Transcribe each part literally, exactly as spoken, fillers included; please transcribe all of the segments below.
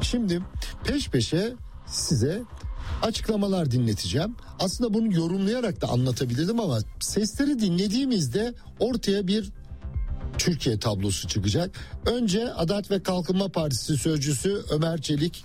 Şimdi peş peşe size açıklamalar dinleteceğim. Aslında bunu yorumlayarak da anlatabilirdim ama sesleri dinlediğimizde ortaya bir Türkiye tablosu çıkacak. Önce Adalet ve Kalkınma Partisi sözcüsü Ömer Çelik.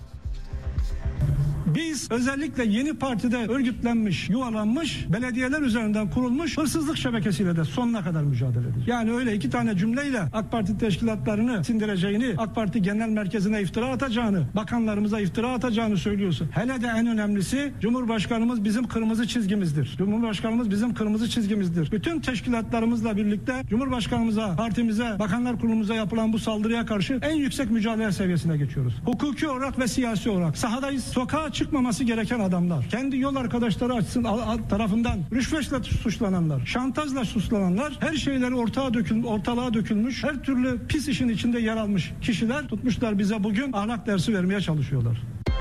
Biz özellikle yeni partide örgütlenmiş, yuvalanmış, belediyeler üzerinden kurulmuş hırsızlık şebekesiyle de sonuna kadar mücadele edeceğiz. Yani öyle iki tane cümleyle AK Parti teşkilatlarını sindireceğini, AK Parti genel merkezine iftira atacağını, bakanlarımıza iftira atacağını söylüyorsun. Hele de en önemlisi Cumhurbaşkanımız bizim kırmızı çizgimizdir. Cumhurbaşkanımız bizim kırmızı çizgimizdir. Bütün teşkilatlarımızla birlikte Cumhurbaşkanımıza, partimize, Bakanlar Kurulumuza yapılan bu saldırıya karşı en yüksek mücadele seviyesine geçiyoruz. Hukuki olarak ve siyasi olarak sahadayız. Sokağa çıkmaması gereken adamlar, kendi yol arkadaşları açsın tarafından rüşvetle suçlananlar, şantajla suçlananlar, her şeyleri ortağa dökül, ortalığa dökülmüş, her türlü pis işin içinde yer almış kişiler tutmuşlar bize bugün ahlak dersi vermeye çalışıyorlar.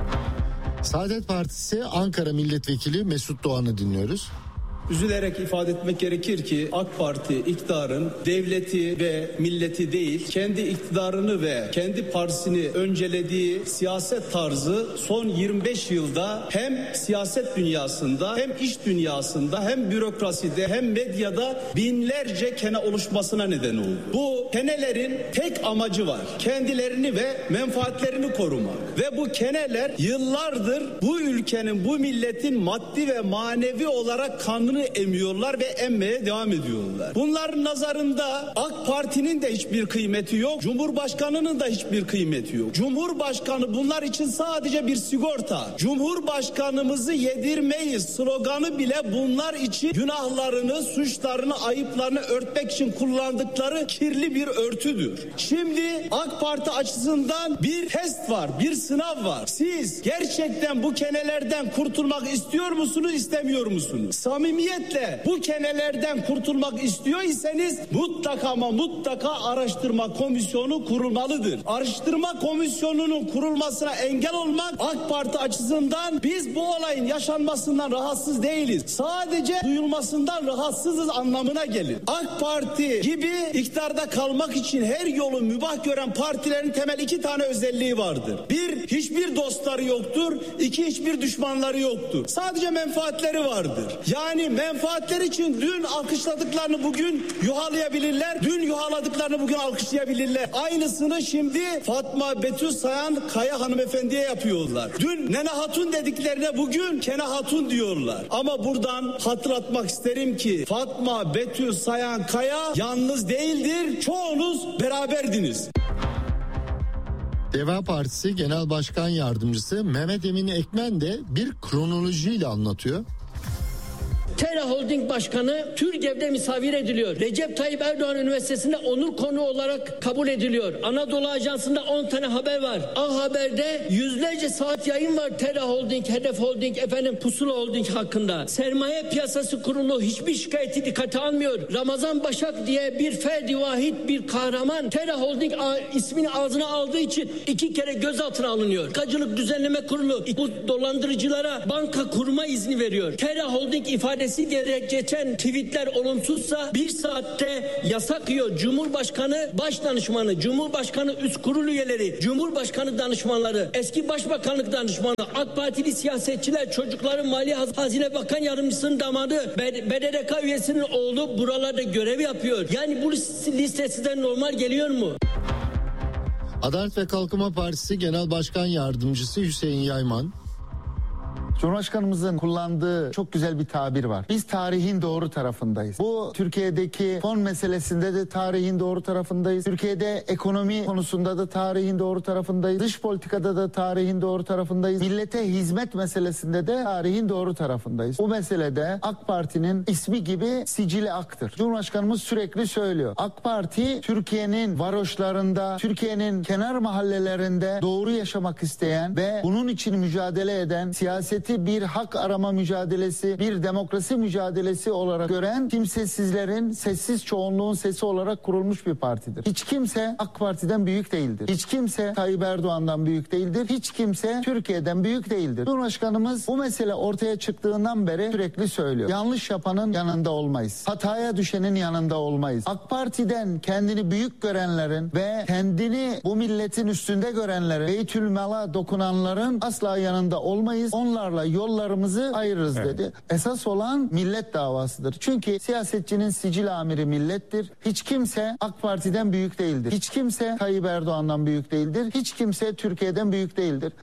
Saadet Partisi Ankara Milletvekili Mesut Doğan'ı dinliyoruz. Üzülerek ifade etmek gerekir ki AK Parti iktidarın devleti ve milleti değil, kendi iktidarını ve kendi partisini öncelediği siyaset tarzı son yirmi beş yılda hem siyaset dünyasında hem iş dünyasında hem bürokraside hem medyada binlerce kene oluşmasına neden oldu. Bu kenelerin tek amacı var: kendilerini ve menfaatlerini korumak. Ve bu keneler yıllardır bu ülkenin, bu milletin maddi ve manevi olarak kanını emiyorlar ve emmeye devam ediyorlar. Bunların nazarında AK Parti'nin de hiçbir kıymeti yok, Cumhurbaşkanı'nın da hiçbir kıymeti yok. Cumhurbaşkanı bunlar için sadece bir sigorta. Cumhurbaşkanımızı yedirmeyiz sloganı bile bunlar için günahlarını, suçlarını, ayıplarını örtmek için kullandıkları kirli bir örtüdür. Şimdi AK Parti açısından bir test var, bir sınav var. Siz gerçekten bu kenelerden kurtulmak istiyor musunuz, istemiyor musunuz? Samimiyetle bu kenelerden kurtulmak istiyor iseniz mutlaka ama mutlaka araştırma komisyonu kurulmalıdır. Araştırma komisyonunun kurulmasına engel olmak AK Parti açısından biz bu olayın yaşanmasından rahatsız değiliz. Sadece duyulmasından rahatsızız anlamına gelir. AK Parti gibi iktidarda kalmak için her yolu mübah gören partilerin temel iki tane özelliği vardır. Bir, hiçbir dostları yoktur. İki, hiçbir düşmanları yoktur. Sadece menfaatleri vardır. Yani menfaatler için dün alkışladıklarını bugün yuhalayabilirler. Dün yuhaladıklarını bugün alkışlayabilirler. Aynısını şimdi Fatma Betül Sayan Kaya hanımefendiye yapıyorlar. Dün Nene Hatun dediklerine bugün Kene Hatun diyorlar. Ama buradan hatırlatmak isterim ki Fatma Betül Sayan Kaya yalnız değildir. Çoğunuz beraberdiniz. Deva Partisi Genel Başkan Yardımcısı Mehmet Emin Ekmen de bir kronolojiyle anlatıyor. Tera Holding Başkanı Türgev'de misafir ediliyor. Recep Tayyip Erdoğan Üniversitesi'nde onur konu olarak kabul ediliyor. Anadolu Ajansı'nda on tane haber var. A Haber'de yüzlerce saat yayın var. Tera Holding, Hedef Holding, efendim Pusula Holding hakkında. Sermaye Piyasası Kurulu hiçbir şikayeti dikkate almıyor. Ramazan Başak diye bir ferdi vahid bir kahraman Tera Holding ismini ağzına aldığı için iki kere gözaltına alınıyor. Bankacılık Düzenleme Kurulu bu dolandırıcılara banka kurma izni veriyor. Tera Holding ifade gerek geçen tweetler olumsuzsa bir saatte yasak yiyor. Cumhurbaşkanı Başdanışmanı, Cumhurbaşkanı Üst Kurul üyeleri, Cumhurbaşkanı danışmanları, eski Başbakanlık danışmanı, AK Partili siyasetçiler, çocukların Mali Hazine Bakan Yardımcısının damadı, B D D K üyesinin oğlu buralarda görev yapıyor. Yani bu liste size normal geliyor mu? Adalet ve Kalkınma Partisi Genel Başkan Yardımcısı Hüseyin Yayman. Cumhurbaşkanımızın kullandığı çok güzel bir tabir var. Biz tarihin doğru tarafındayız. Bu Türkiye'deki fon meselesinde de tarihin doğru tarafındayız. Türkiye'de ekonomi konusunda da tarihin doğru tarafındayız. Dış politikada da tarihin doğru tarafındayız. Millete hizmet meselesinde de tarihin doğru tarafındayız. Bu meselede AK Parti'nin ismi gibi sicili aktır. Cumhurbaşkanımız sürekli söylüyor. AK Parti Türkiye'nin varoşlarında, Türkiye'nin kenar mahallelerinde doğru yaşamak isteyen ve bunun için mücadele eden, siyaseti Parti bir hak arama mücadelesi, bir demokrasi mücadelesi olarak gören kimsesizlerin, sessiz çoğunluğun sesi olarak kurulmuş bir partidir. Hiç kimse AK Parti'den büyük değildir. Hiç kimse Tayyip Erdoğan'dan büyük değildir. Hiç kimse Türkiye'den büyük değildir. Cumhurbaşkanımız bu mesele ortaya çıktığından beri sürekli söylüyor. Yanlış yapanın yanında olmayız. Hataya düşenin yanında olmayız. AK Parti'den kendini büyük görenlerin ve kendini bu milletin üstünde görenlerin, Beytülmal'a dokunanların asla yanında olmayız. Onlarla yollarımızı ayırırız evet. dedi. Esas olan millet davasıdır. Çünkü siyasetçinin sicil amiri millettir. Hiç kimse AK Parti'den büyük değildir. Hiç kimse Tayyip Erdoğan'dan büyük değildir. Hiç kimse Türkiye'den büyük değildir.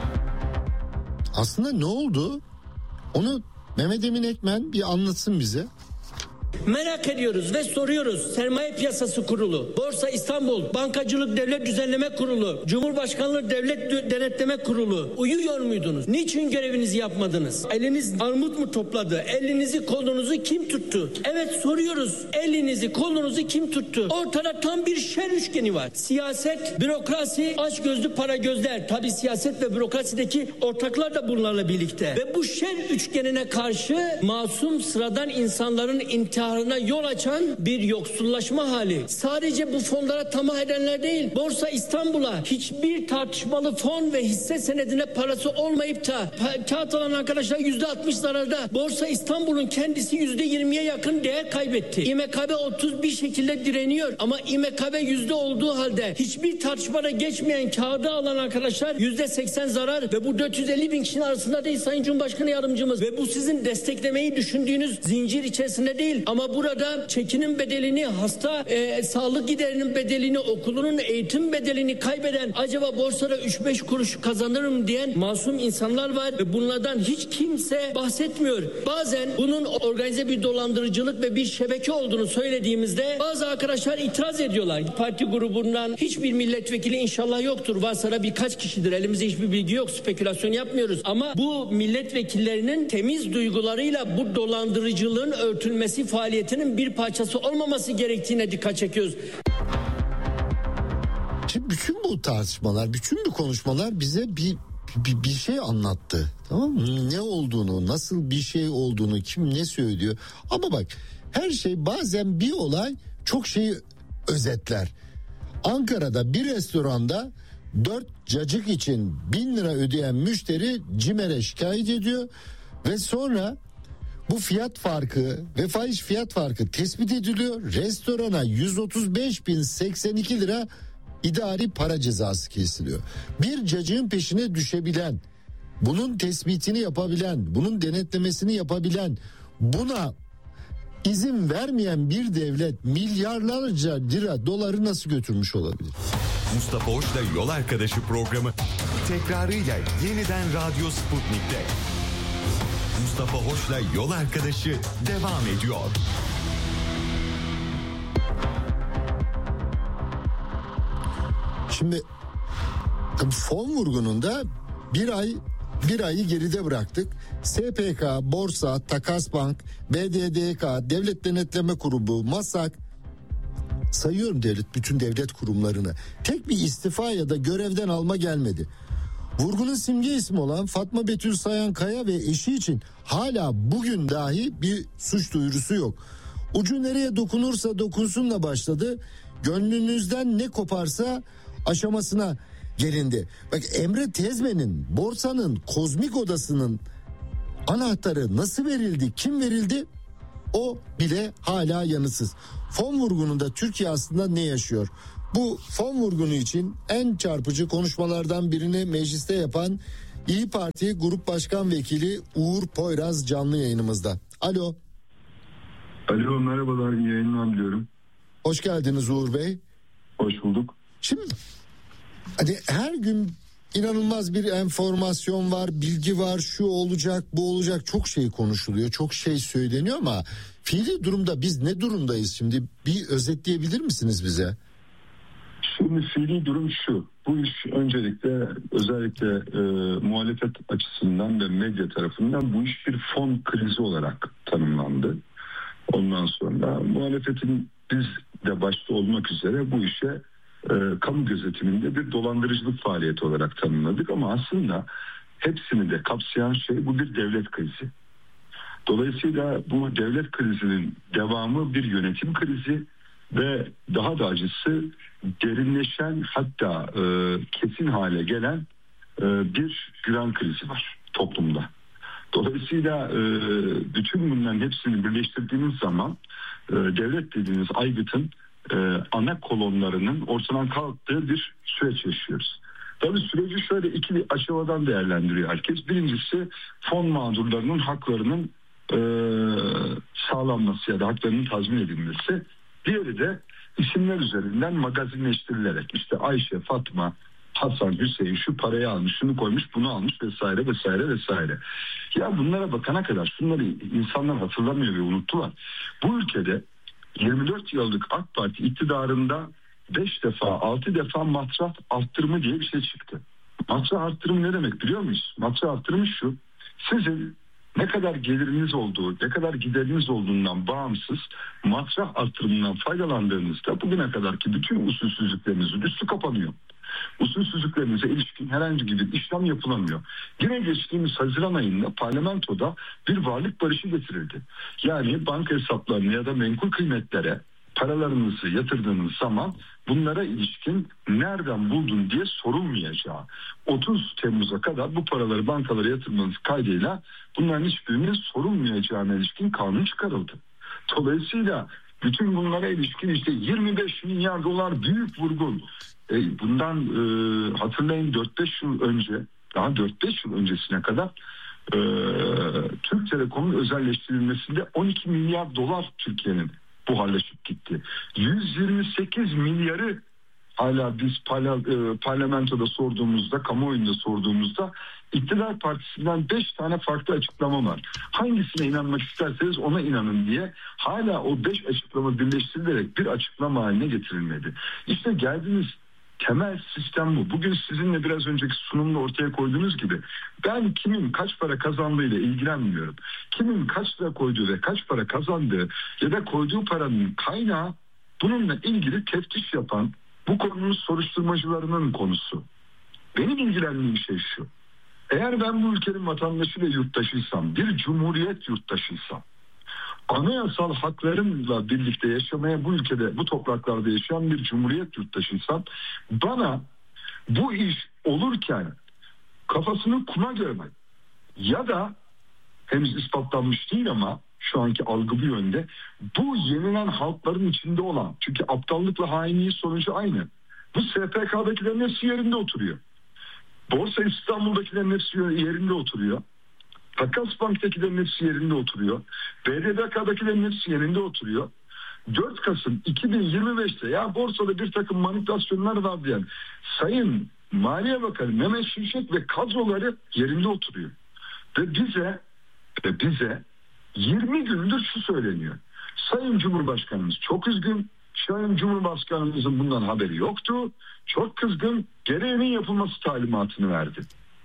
Aslında ne oldu? Onu Mehmet Emin Ekmen bir anlatsın bize. Merak ediyoruz ve soruyoruz. Sermaye Piyasası Kurulu, Borsa İstanbul, Bankacılık Devlet Düzenleme Kurulu, Cumhurbaşkanlığı Devlet Denetleme Kurulu uyuyor muydunuz? Niçin görevinizi yapmadınız? Eliniz armut mu topladı? Elinizi kolunuzu kim tuttu? Evet soruyoruz. Elinizi kolunuzu kim tuttu? Ortada tam bir şer üçgeni var. Siyaset, bürokrasi, açgözlü para gözler. Tabii siyaset ve bürokrasideki ortaklar da bunlarla birlikte. Ve bu şer üçgenine karşı masum sıradan insanların intiharına yol açan bir yoksullaşma hali. Sadece bu fonlara tamah edenler değil, Borsa İstanbul'a hiçbir tartışmalı fon ve hisse senedine parası olmayıp da pa- kağıt alan arkadaşlar yüzde altmış zararda. Borsa İstanbul'un kendisi yüzde yirmiye yakın değer kaybetti. İ M K B otuz bir şekilde direniyor ama İ M K B yüzde olduğu halde hiçbir tartışmada geçmeyen kağıdı alan arkadaşlar yüzde seksen zarar ve bu dört yüz elli bin kişinin arasında değil Sayın Cumhurbaşkanı Yardımcımız ve bu sizin desteklemeyi düşündüğünüz zincir içerisinde değil. Ama burada çekinin bedelini, hasta e, sağlık giderinin bedelini, okulunun eğitim bedelini kaybeden, acaba borsada üç beş kuruş kazanırım diyen masum insanlar var ve bunlardan hiç kimse bahsetmiyor. Bazen bunun organize bir dolandırıcılık ve bir şebeke olduğunu söylediğimizde bazı arkadaşlar itiraz ediyorlar. Parti grubundan hiçbir milletvekili inşallah yoktur. Varsa da birkaç kişidir. Elimizde hiçbir bilgi yok. Spekülasyon yapmıyoruz. Ama bu milletvekillerinin temiz duygularıyla bu dolandırıcılığın örtülmesi faaliyetinin bir parçası olmaması gerektiğine dikkat çekiyoruz. Şimdi bütün bu tartışmalar, bütün bu konuşmalar bize bir bir, bir şey anlattı. Tamam mı? Ne olduğunu, nasıl bir şey olduğunu, kim ne söylüyor. Ama bak, her şey, bazen bir olay çok şeyi özetler. Ankara'da bir restoranda dört cacık için bin lira ödeyen müşteri CİMER'e şikayet ediyor ve sonra bu fiyat farkı ve fahiş fiyat farkı tespit ediliyor. Restorana yüz otuz beş bin seksen iki lira idari para cezası kesiliyor. Bir cacığın peşine düşebilen, bunun tespitini yapabilen, bunun denetlemesini yapabilen, buna izin vermeyen bir devlet milyarlarca lira doları nasıl götürmüş olabilir? Mustafa Hoş'la Yol Arkadaşı programı tekrarıyla yeniden Radyo Sputnik'te. Mustafa Hoş'la Yol Arkadaşı devam ediyor. Şimdi tabii fon vurgununda bir ay bir ayı geride bıraktık. S P K, Borsa, Takas Bank, B D D K, Devlet Denetleme Kurumu, MASAK, sayıyorum devlet, bütün devlet kurumlarını. Tek bir istifa ya da görevden alma gelmedi. Vurgunun simge ismi olan Fatma Betül Sayan Kaya ve eşi için hala bugün dahi bir suç duyurusu yok. Ucu nereye dokunursa dokunsunla başladı. Gönlünüzden ne koparsa aşamasına gelindi. Bak, Emre Tezmen'in, borsanın kozmik odasının anahtarı nasıl verildi, kim verildi, o bile hala yanıtsız. Fon vurgununda Türkiye aslında ne yaşıyor? Bu fon vurgunu için en çarpıcı konuşmalardan birini mecliste yapan İyi Parti Grup Başkan Vekili Uğur Poyraz canlı yayınımızda. Alo. Alo, merhabalar, iyi yayınlar diliyorum. Hoş geldiniz Uğur Bey. Hoş bulduk. Şimdi hani her gün inanılmaz bir enformasyon var, bilgi var, şu olacak, bu olacak, çok şey konuşuluyor, çok şey söyleniyor ama fiili durumda biz ne durumdayız şimdi? Bir özetleyebilir misiniz bize? Şimdi fiili durum şu: bu iş öncelikle özellikle e, muhalefet açısından ve medya tarafından bu iş bir fon krizi olarak tanımlandı. Ondan sonra muhalefetin, biz de başta olmak üzere, bu işe e, kamu gözetiminde bir dolandırıcılık faaliyeti olarak tanımladık ama aslında hepsini de kapsayan şey bu bir devlet krizi. Dolayısıyla bu devlet krizinin devamı bir yönetim krizi ve daha da acısı derinleşen, hatta e, kesin hale gelen e, bir güven krizi var toplumda. Dolayısıyla e, bütün bunların hepsini birleştirdiğiniz zaman e, devlet dediğiniz aygıtın e, ana kolonlarının ortadan kalktığı bir süreç yaşıyoruz. Tabii süreci şöyle iki aşamadan değerlendiriyor herkes. Birincisi fon mağdurlarının haklarının e, sağlanması ya da haklarının tazmin edilmesi. Diğeri de isimler üzerinden magazinleştirilerek işte Ayşe, Fatma, Hasan, Hüseyin şu parayı almış, şunu koymuş, bunu almış vesaire vesaire vesaire. Ya bunlara bakana kadar şunları insanlar hatırlamıyor ve unuttular. Bu ülkede yirmi dört yıllık AK Parti iktidarında beş defa, altı defa matrah arttırımı diye bir şey çıktı. Matrah arttırımı ne demek biliyor muyuz? Matrah arttırımı şu: sizin ne kadar geliriniz olduğu, ne kadar gideriniz olduğundan bağımsız matrah arttırımından faydalandığınızda bugüne kadarki bütün usulsüzlüklerinizin üstü kapanıyor. Usulsüzlüklerinize ilişkin herhangi bir işlem yapılamıyor. Yine geçtiğimiz Haziran ayında parlamentoda bir varlık barışı getirildi. Yani banka hesaplarına ya da menkul kıymetlere paralarınızı yatırdığınız zaman bunlara ilişkin nereden buldun diye sorulmayacağı, otuz Temmuz'a kadar bu paraları bankalara yatırmanız kaydıyla bunların hiçbirinin sorulmayacağına ilişkin kanun çıkarıldı. Dolayısıyla bütün bunlara ilişkin işte yirmi beş milyar dolar büyük vurgun. E bundan e, hatırlayın dört beş yıl önce, daha dört beş yıl öncesine kadar e, Türk Telekom'un özelleştirilmesinde on iki milyar dolar Türkiye'nin buharlaşıp gitti. yüz yirmi sekiz milyarı hala biz parla, e, parlamentoda sorduğumuzda, kamuoyunda sorduğumuzda iktidar partisinden beş tane farklı açıklama var. Hangisine inanmak isterseniz ona inanın diye hala o beş açıklama birleştirilerek bir açıklama haline getirilmedi. İşte geldiğiniz temel sistem bu. Bugün sizinle biraz önceki sunumda ortaya koyduğunuz gibi ben kimin kaç para kazandığıyla ilgilenmiyorum. Kimin kaç lira koyduğu ve kaç para kazandığı ya da koyduğu paranın kaynağı bununla ilgili teftiş yapan bu konunun soruşturmacılarının konusu. Benim ilgilendiğim şey şu: eğer ben bu ülkenin vatandaşı ve yurttaşıysam, bir cumhuriyet yurttaşıysam, anayasal haklarımla birlikte yaşamaya bu ülkede, bu topraklarda yaşayan bir cumhuriyet yurttaşıysam, bana bu iş olurken kafasını kuma görmek ya da henüz ispatlanmış değil ama şu anki algı bu yönde, bu yenilen halkların içinde olan, çünkü aptallıkla hainliğin sonucu aynı. Bu S P K'dakilerin hepsi yerinde oturuyor. Borsa İstanbul'dakilerin hepsi yerinde oturuyor. Takas Bank'takilerin hepsi yerinde oturuyor. B D D K'dakilerin hepsi yerinde oturuyor. dört Kasım iki bin yirmi beşte ya borsada bir takım manipülasyonlar var diyen Sayın Maliye Bakanı Mehmet Şimşek ve kadroları yerinde oturuyor. Ve bize ve bize yirmi gündür şu söyleniyor: Sayın Cumhurbaşkanımız çok üzgün. Sayın Cumhurbaşkanımızın bundan haberi yoktu. Çok kızgın. Gereğinin yapılması talimatını verdi.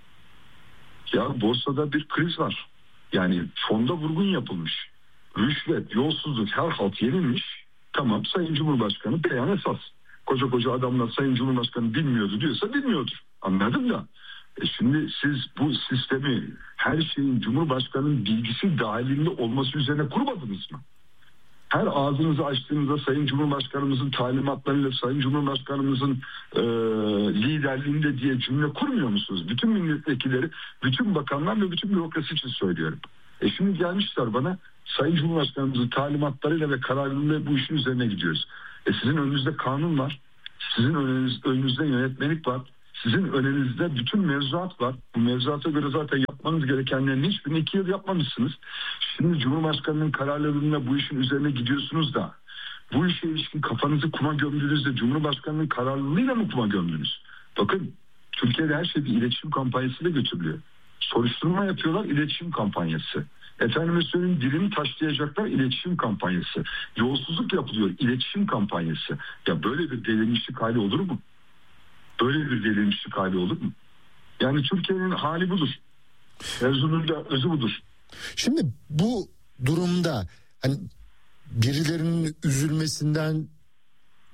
Ya borsada bir kriz var. Yani fonda vurgun yapılmış. Rüşvet, yolsuzluk, her halt yenilmiş. Tamam, Sayın Cumhurbaşkanı beyan esas. Koca koca adamlar Sayın Cumhurbaşkanı bilmiyordu diyorsa bilmiyordur. Anladın da. E şimdi siz bu sistemi her şeyin Cumhurbaşkanı'nın bilgisi dahilinde olması üzerine kurmadınız mı? Her ağzınızı açtığınızda Sayın Cumhurbaşkanımızın talimatlarıyla Sayın Cumhurbaşkanımızın e, liderliğinde diye cümle kurmuyor musunuz? Bütün milletvekilleri, bütün bakanlar ve bütün bürokrasi için söylüyorum. E şimdi gelmişler bana, Sayın Cumhurbaşkanımızın talimatlarıyla ve kararlılığıyla bu işin üzerine gidiyoruz. E sizin önünüzde kanun var. Sizin önünüz, önünüzde yönetmelik var. Sizin önünüzde bütün mevzuat var. Bu mevzuata göre zaten yapmanız gerekenlerin hiçbirini iki yıl yapmamışsınız. Şimdi Cumhurbaşkanı'nın kararlarıyla bu işin üzerine gidiyorsunuz da bu işe ilişkin kafanızı kuma gömdüğünüzde Cumhurbaşkanı'nın kararlılığıyla mı kuma gömdünüz? Bakın, Türkiye'de her şey bir iletişim kampanyasıyla götürülüyor. Soruşturma yapıyorlar, iletişim kampanyası. Efendime söyleyeyim, dilini taşlayacaklar, iletişim kampanyası. Yolsuzluk yapılıyor, iletişim kampanyası. Ya böyle bir delinmişlik hali olur mu? Böyle bir delinmişlik hali olur mu? Yani Türkiye'nin hali budur. Mevzunun da özü budur. Şimdi bu durumda hani birilerinin üzülmesinden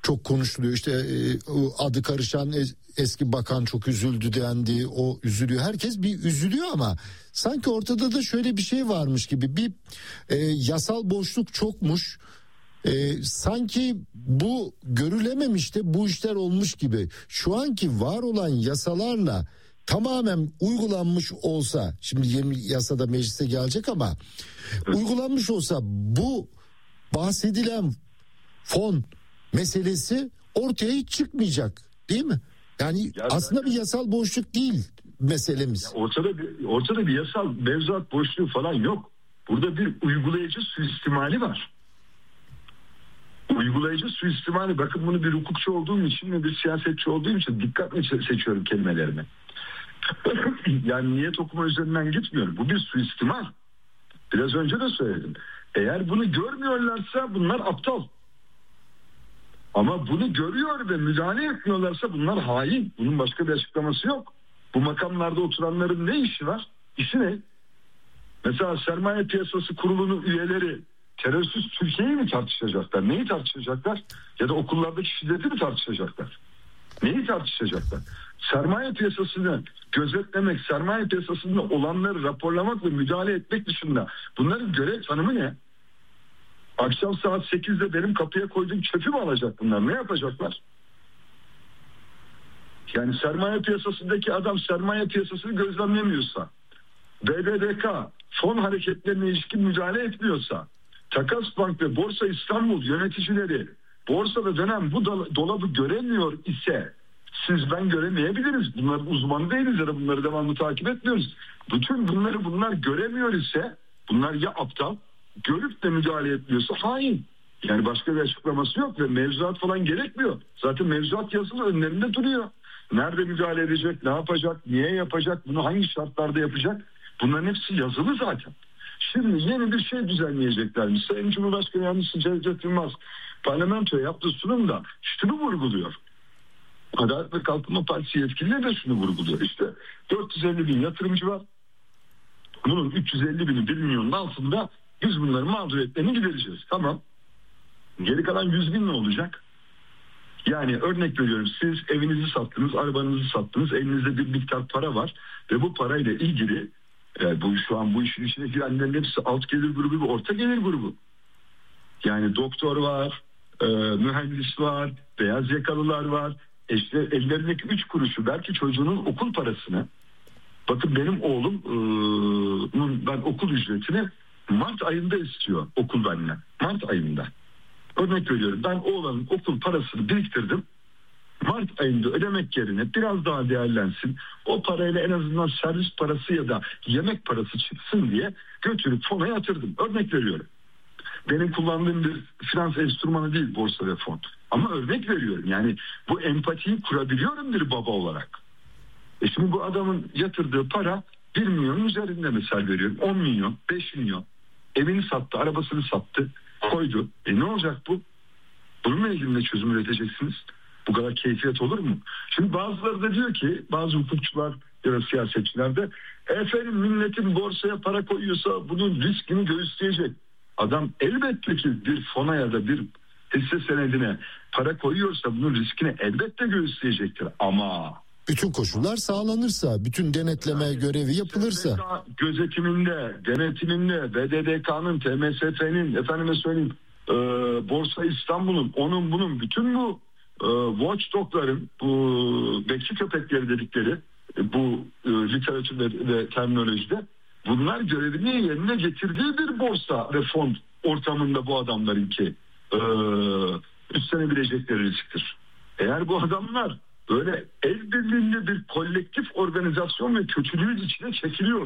çok konuşuluyor. İşte e, adı karışan es, eski bakan çok üzüldü dendi. O üzülüyor. Herkes bir üzülüyor ama sanki ortada da şöyle bir şey varmış gibi. Bir e, yasal boşluk çokmuş. E, sanki bu görülememiş de bu işler olmuş gibi. Şu anki var olan yasalarla tamamen uygulanmış olsa, şimdi yeni yasada meclise gelecek ama uygulanmış olsa bu bahsedilen fon meselesi ortaya hiç çıkmayacak, değil mi? Yani ya aslında ben... bir yasal boşluk değil meselemiz. Ya ortada bir ortada bir yasal mevzuat boşluğu falan yok. Burada bir uygulayıcı suistimali var. Uygulayıcı suistimali, bakın bunu bir hukukçu olduğum için ve bir siyasetçi olduğum için dikkatle seçiyorum kelimelerimi. Yani niyet okuma üzerinden gitmiyorum. Bu bir suistimal. Biraz önce de söyledim. Eğer bunu görmüyorlarsa bunlar aptal. Ama bunu görüyor ve müdahale etmiyorlarsa bunlar hain. Bunun başka bir açıklaması yok. Bu makamlarda oturanların ne işi var? İşi ne? Mesela Sermaye Piyasası Kurulu'nun üyeleri terörsüz Türkiye'yi mi tartışacaklar? Neyi tartışacaklar? Ya da okullardaki şiddeti mi tartışacaklar? Neyi tartışacaklar? Sermaye piyasasını gözetlemek, sermaye piyasasında olanları raporlamak ve müdahale etmek dışında bunların görev tanımı ne? Akşam saat sekizde benim kapıya koyduğum çöpü mü alacak bunlar? Ne yapacaklar? Yani sermaye piyasasındaki adam sermaye piyasasını gözlemlemiyorsa, B D D K fon hareketlerine ilişkin müdahale etmiyorsa, Takas Bank ve Borsa İstanbul yöneticileri borsada dönen bu dolabı göremiyor ise, siz ben göremeyebiliriz. Bunların uzmanı değiliz ya da bunları devamlı takip etmiyoruz. Bütün bunları bunlar göremiyor ise bunlar ya aptal, görüp de müdahale etmiyorsa hain. Yani başka bir açıklaması yok ve mevzuat falan gerekmiyor. Zaten mevzuat yazılı önlerinde duruyor. Nerede müdahale edecek, ne yapacak, niye yapacak, bunu hangi şartlarda yapacak? Bunların hepsi yazılı zaten. Şimdi yeni bir şey düzenleyeceklermiş. Sayın Cumhurbaşkanı Yardımcısı Cevdet Yılmaz parlamentoya yaptığı sunumda şunu vurguluyor. Adalet ve Kalkınma Partisi yetkilileri de şunu vurguluyor. İşte dört yüz elli bin yatırımcı var. Bunun üç yüz elli bini bir milyonun altında biz bunların mağduriyetlerini gidereceğiz. Tamam. Geri kalan yüz bin ne olacak? Yani örnek veriyorum, siz evinizi sattınız, arabanızı sattınız, elinizde bir miktar para var ve bu parayla ilgili e, bu şu an bu işin içine girenlerin hepsi alt gelir grubu ve orta gelir grubu. Yani doktor var, e, mühendis var, beyaz yakalılar var. E işte ellerindeki üç kuruşu belki çocuğunun okul parasını, bakın benim oğlumun e, ben okul ücretini Mart ayında istiyor okul benden. Mart ayında. Örnek veriyorum, ben oğlanın okul parasını biriktirdim. Mart ayında ödemek yerine biraz daha değerlensin. O parayla en azından servis parası ya da yemek parası çıksın diye götürüp fona yatırdım. Örnek veriyorum. Benim kullandığım bir finans enstrümanı değil borsa ve fon. Ama örnek veriyorum. Yani bu empatiyi kurabiliyorum bir baba olarak. E şimdi bu adamın yatırdığı para bir milyonun üzerinde mesela veriyorum. on milyon, beş milyon. Evini sattı, arabasını sattı, koydu. E ne olacak bu? Bununla ilgili ne çözüm üreteceksiniz? Bu kadar keyfiyet olur mu? Şimdi bazıları da diyor ki, bazı hukukçular ya da siyasetçiler de efendim milletin borsaya para koyuyorsa bunun riskini göğüsleyecek. Adam elbette ki bir fona ya da bir hisse senedine para koyuyorsa bunun riskini elbette göğüsleyecektir. Ama bütün koşullar sağlanırsa, bütün denetleme yani, görevi yapılırsa, gözetiminde, denetiminde, B D D K'nın, T M S F'nin, efendime söyleyeyim, e, Borsa İstanbul'un, onun bunun, bütün bu e, watchdog'ların, bu bekçi köpekleri dedikleri, e, bu e, literatürde ve terminolojide, bunlar görevini yerine getirdiği bir borsa ve fon ortamında bu adamlarınki e, üstlenebilecekleri risktir. Eğer bu adamlar böyle el birliğinde bir kolektif organizasyon ve kötülüğün içine çekiliyor.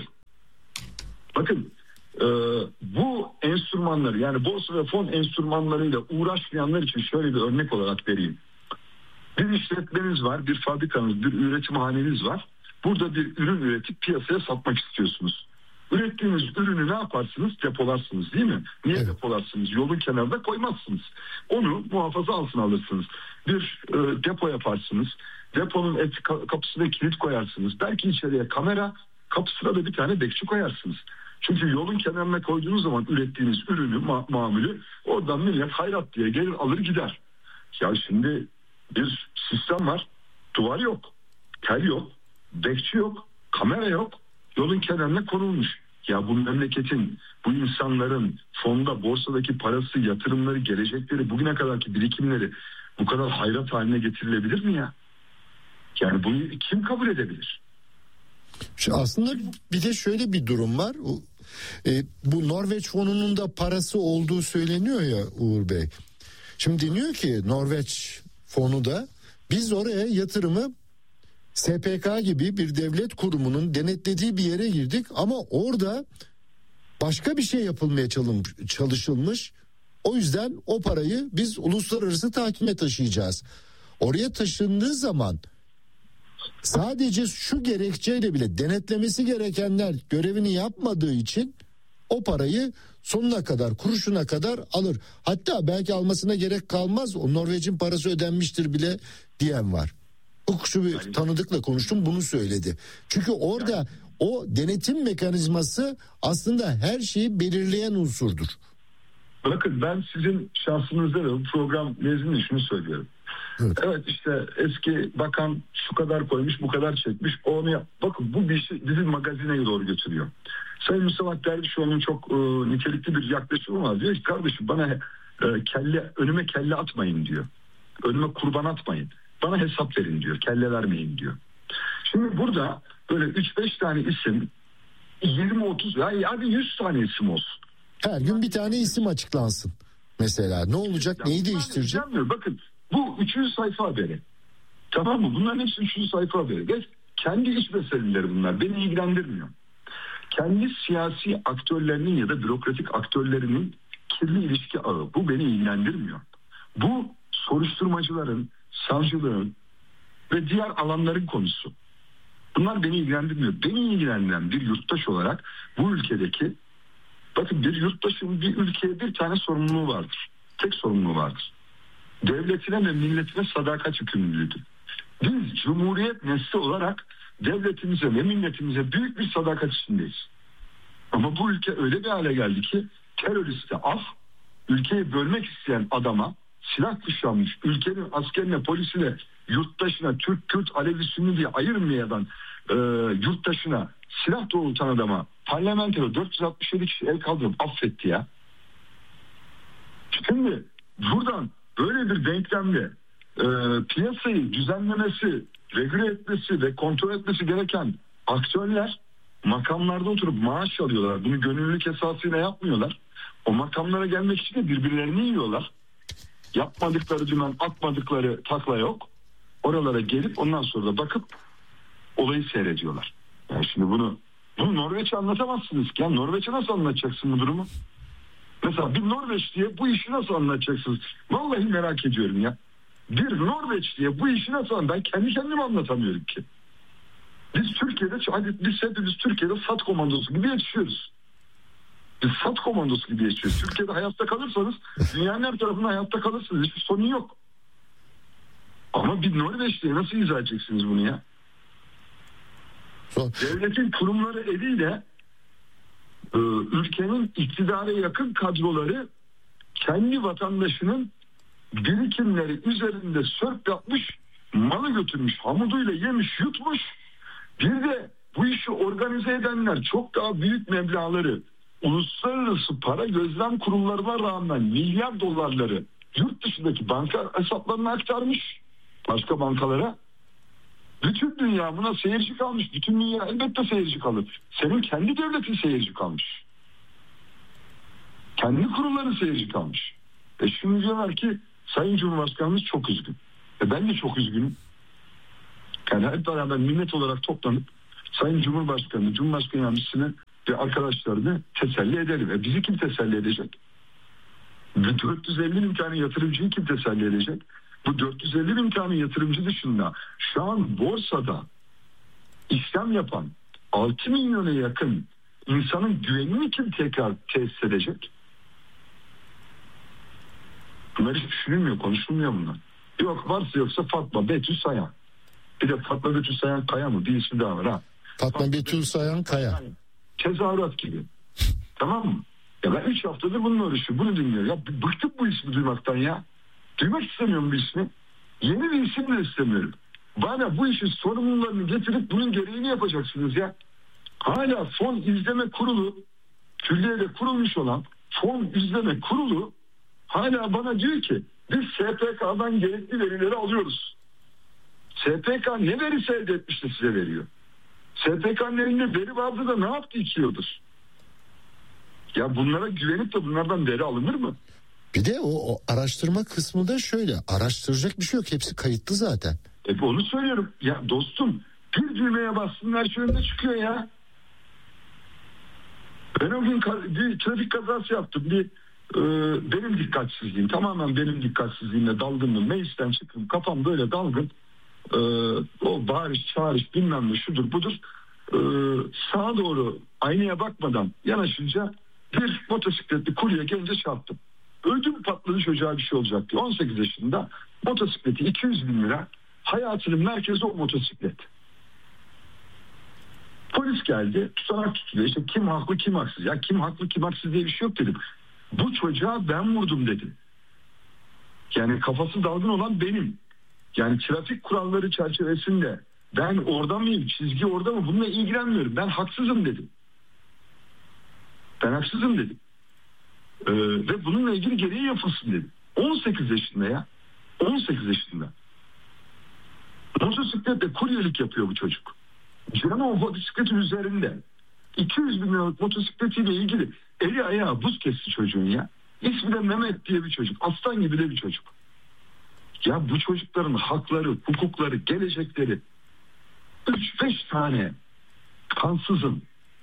Bakın e, bu enstrümanları, yani borsa ve fon enstrümanlarıyla uğraşmayanlar için şöyle bir örnek olarak vereyim. Bir işletmeniz var, bir fabrikanız, bir üretimhaneniz var. Burada bir ürün üretip piyasaya satmak istiyorsunuz. Ürettiğiniz ürünü ne yaparsınız? Depolarsınız, değil mi? Niye evet. depolarsınız? Yolun kenarında koymazsınız. Onu muhafaza altına alırsınız. Bir e, depo yaparsınız. Deponun et, kapısına kilit koyarsınız. Belki içeriye kamera, kapısına da bir tane bekçi koyarsınız. Çünkü yolun kenarına koyduğunuz zaman ürettiğiniz ürünü, ma- mamülü oradan millet hayrat diye gelir alır gider. Ya şimdi bir sistem var. Duvar yok. Tel yok. Bekçi yok. Kamera yok. Yolun kenarına konulmuş. Ya bu memleketin, bu insanların fonda, borsadaki parası, yatırımları, gelecekleri, bugüne kadarki birikimleri bu kadar hayrat haline getirilebilir mi ya? Yani bunu kim kabul edebilir? Şu aslında bir de şöyle bir durum var. O, e, bu Norveç fonunun da parası olduğu söyleniyor ya Uğur Bey. Şimdi deniyor ki Norveç fonu da biz oraya yatırımı S P K gibi bir devlet kurumunun denetlediği bir yere girdik ama orada başka bir şey yapılmaya çalışılmış. O yüzden o parayı biz uluslararası tahkime taşıyacağız. Oraya taşındığı zaman sadece şu gerekçeyle bile denetlemesi gerekenler görevini yapmadığı için o parayı sonuna kadar, kuruşuna kadar alır. Hatta belki almasına gerek kalmaz, o Norveç'in parası ödenmiştir bile diyen var. Hukukçu bir yani, tanıdıkla konuştum, bunu söyledi. Çünkü orada yani, o denetim mekanizması aslında her şeyi belirleyen unsurdur. Bakın ben sizin şahsınızda da bu program nezdinde şunu söylüyorum. Evet. evet işte eski bakan şu kadar koymuş, bu kadar çekmiş, onu yap. Bakın bu bir şey bizi magazineye doğru götürüyor. Sayın Mustafa Dervişoğlu'nun çok e, nitelikli bir yaklaşımı var. Diyor ki kardeşim bana e, kelle önüme kelle atmayın diyor. Önüme kurban atmayın. Bana hesap verin diyor. Kelle vermeyin diyor. Şimdi burada böyle üç beş tane isim, yirmi otuz yani hadi yüz tane isim olsun. Her gün bir tane isim açıklansın. Mesela ne olacak, ya neyi değiştirecek? Bakın bu üçüncü sayfa haberi. Tamam mı? Bunların hepsi üçüncü sayfa haberi. Ve kendi iç meseleleri bunlar. Beni ilgilendirmiyor. Kendi siyasi aktörlerinin ya da bürokratik aktörlerinin kirli ilişki ağı. Bu beni ilgilendirmiyor. Bu soruşturmacıların, savcılığın ve diğer alanların konusu. Bunlar beni ilgilendirmiyor. Beni ilgilendiren bir yurttaş olarak bu ülkedeki, bakın bir yurttaşın bir ülkeye bir tane sorumluluğu vardır. Tek sorumluluğu vardır. Devletine ve milletine sadakat yükümlülüğüdür. Biz Cumhuriyet nesli olarak devletimize ve milletimize büyük bir sadakat içindeyiz. Ama bu ülke öyle bir hale geldi ki teröriste af, ülkeyi bölmek isteyen adama silah kuşanmış, ülkenin askerine, polisine, yurttaşına, Türk, Kürt, Alevi, Sünni diye ayırmayan e, yurttaşına silah doğrultan adama parlamentoda dört yüz altmış yedi kişi el kaldırıp affetti ya. Şimdi buradan böyle bir denklemle e, piyasayı düzenlemesi, regüle etmesi ve kontrol etmesi gereken aktörler makamlarda oturup maaş alıyorlar. Bunu gönüllülük esasıyla yapmıyorlar. O makamlara gelmek için de birbirlerini yiyorlar. Yapmadıkları dümen, atmadıkları takla yok. Oralara gelip ondan sonra da bakıp olayı seyrediyorlar. Yani şimdi bunu bunu Norveç'e anlatamazsınız ki. Yani Norveç'e nasıl anlatacaksın bu durumu? Mesela bir Norveç diye bu işi nasıl anlatacaksınız? Vallahi merak ediyorum ya. Bir Norveç diye bu işi nasıl anlatacaksınız? Ben kendi kendime anlatamıyorum ki. Biz Türkiye'de, hadi biz hepimiz Türkiye'de SAT komandosu gibi yetişiyoruz. Biz SAT komandosu gibi yaşıyoruz. Türkiye'de hayatta kalırsanız dünyanın her tarafında hayatta kalırsınız. Hiçbir sorun yok. Ama bir Norveç diye nasıl izah edeceksiniz bunu ya? Devletin kurumları eliyle e, ülkenin iktidara yakın kadroları kendi vatandaşının birikimleri üzerinde sörp yapmış, malı götürmüş, hamuduyla yemiş, yutmuş. Bir de bu işi organize edenler çok daha büyük meblağları uluslararası para gözlem kurumlarına rağmen milyar dolarları yurt dışındaki banka hesaplarına aktarmış başka bankalara. Bütün dünya buna seyirci kalmış. Bütün dünya elbette seyirci kalır. Senin kendi devletin seyirci kalmış. Kendi kurumların seyirci kalmış. E şimdi diyorlar ki Sayın Cumhurbaşkanımız çok üzgün. E ben de çok üzgünüm. Yani hep beraber millet olarak toplanıp Sayın Cumhurbaşkanı, Cumhurbaşkanı Yardımcısını ve arkadaşlarını teselli edelim. E bizi kim teselli edecek? dört yüz elli bin tane yatırımcıyı kim teselli edecek? Bu dört yüz elli bin tane yatırımcı dışında şu an borsada işlem yapan altı milyona yakın insanın güvenini kim tekrar tesis edecek? Bunlar hiç düşünülmüyor, konuşulmuyor bunlar. Yok varsa yoksa Fatma Betül Sayan. Bir de Fatma Betül Sayan Kaya mı? Bir ismi daha var ha. Fatma, Fatma Betül Sayan Kaya. Tezahürat gibi. Tamam mı? Ya ben üç haftadır bununla uğraşıyorum. Bunu dinliyorum. Ya bıktık bu ismi duymaktan ya. Duymak istemiyorum bu ismi. Yeni bir isim de istemiyorum. Bana bu işin sorumlularını getirip bunun gereğini yapacaksınız ya. Hala Fon İzleme Kurulu, Külliye'de kurulmuş olan Fon İzleme Kurulu hala bana diyor ki biz S P K'dan gerekli verileri alıyoruz. S P K ne verisi elde etmiş de size veriyor? S P K'nın elinde veri vardı da ne yaptı iki yıldır? Ya bunlara güvenip de bunlardan veri alınır mı? Bir de o, o araştırma kısmı da şöyle, araştıracak bir şey yok, hepsi kayıtlı zaten. E onu söylüyorum ya dostum, bir düğmeye bastığında her şey önüne çıkıyor ya. Ben o gün bir trafik kazası yaptım. Bir e, benim dikkatsizliğim, tamamen benim dikkatsizliğimle dalgındım. Meclisten çıktım, kafam böyle dalgın. E, o bağırış çağırış bilmem ne şudur budur. E, sağa doğru aynaya bakmadan yanaşınca bir motosikletli kurye gelince çarptım. Ödüm patladı, çocuğa bir şey olacak diye. on sekiz yaşında motosikleti iki yüz bin lira. Hayatının merkezi o motosiklet. Polis geldi, tutanak tutuluyor. İşte kim haklı kim haksız. Ya kim haklı kim haksız diye bir şey yok dedim. Bu çocuğa ben vurdum dedim. Yani kafası dalgın olan benim. Yani trafik kuralları çerçevesinde ben orada mıyım, çizgi orada mı, bununla ilgilenmiyorum. Ben haksızım dedim. Ben haksızım dedim. Ee, ve bununla ilgili gereği yapılsın dedim. on sekiz yaşında ya. on sekiz yaşında. Motosikletle kuryelik yapıyor bu çocuk. Canım o motosikletin üzerinde. iki yüz bin liralık motosikletiyle ilgili eli ayağı buz kesti çocuğun ya. İsmi de Mehmet diye bir çocuk. Aslan gibi de bir çocuk. Ya bu çocukların hakları, hukukları, gelecekleri üç beş tane kansızın.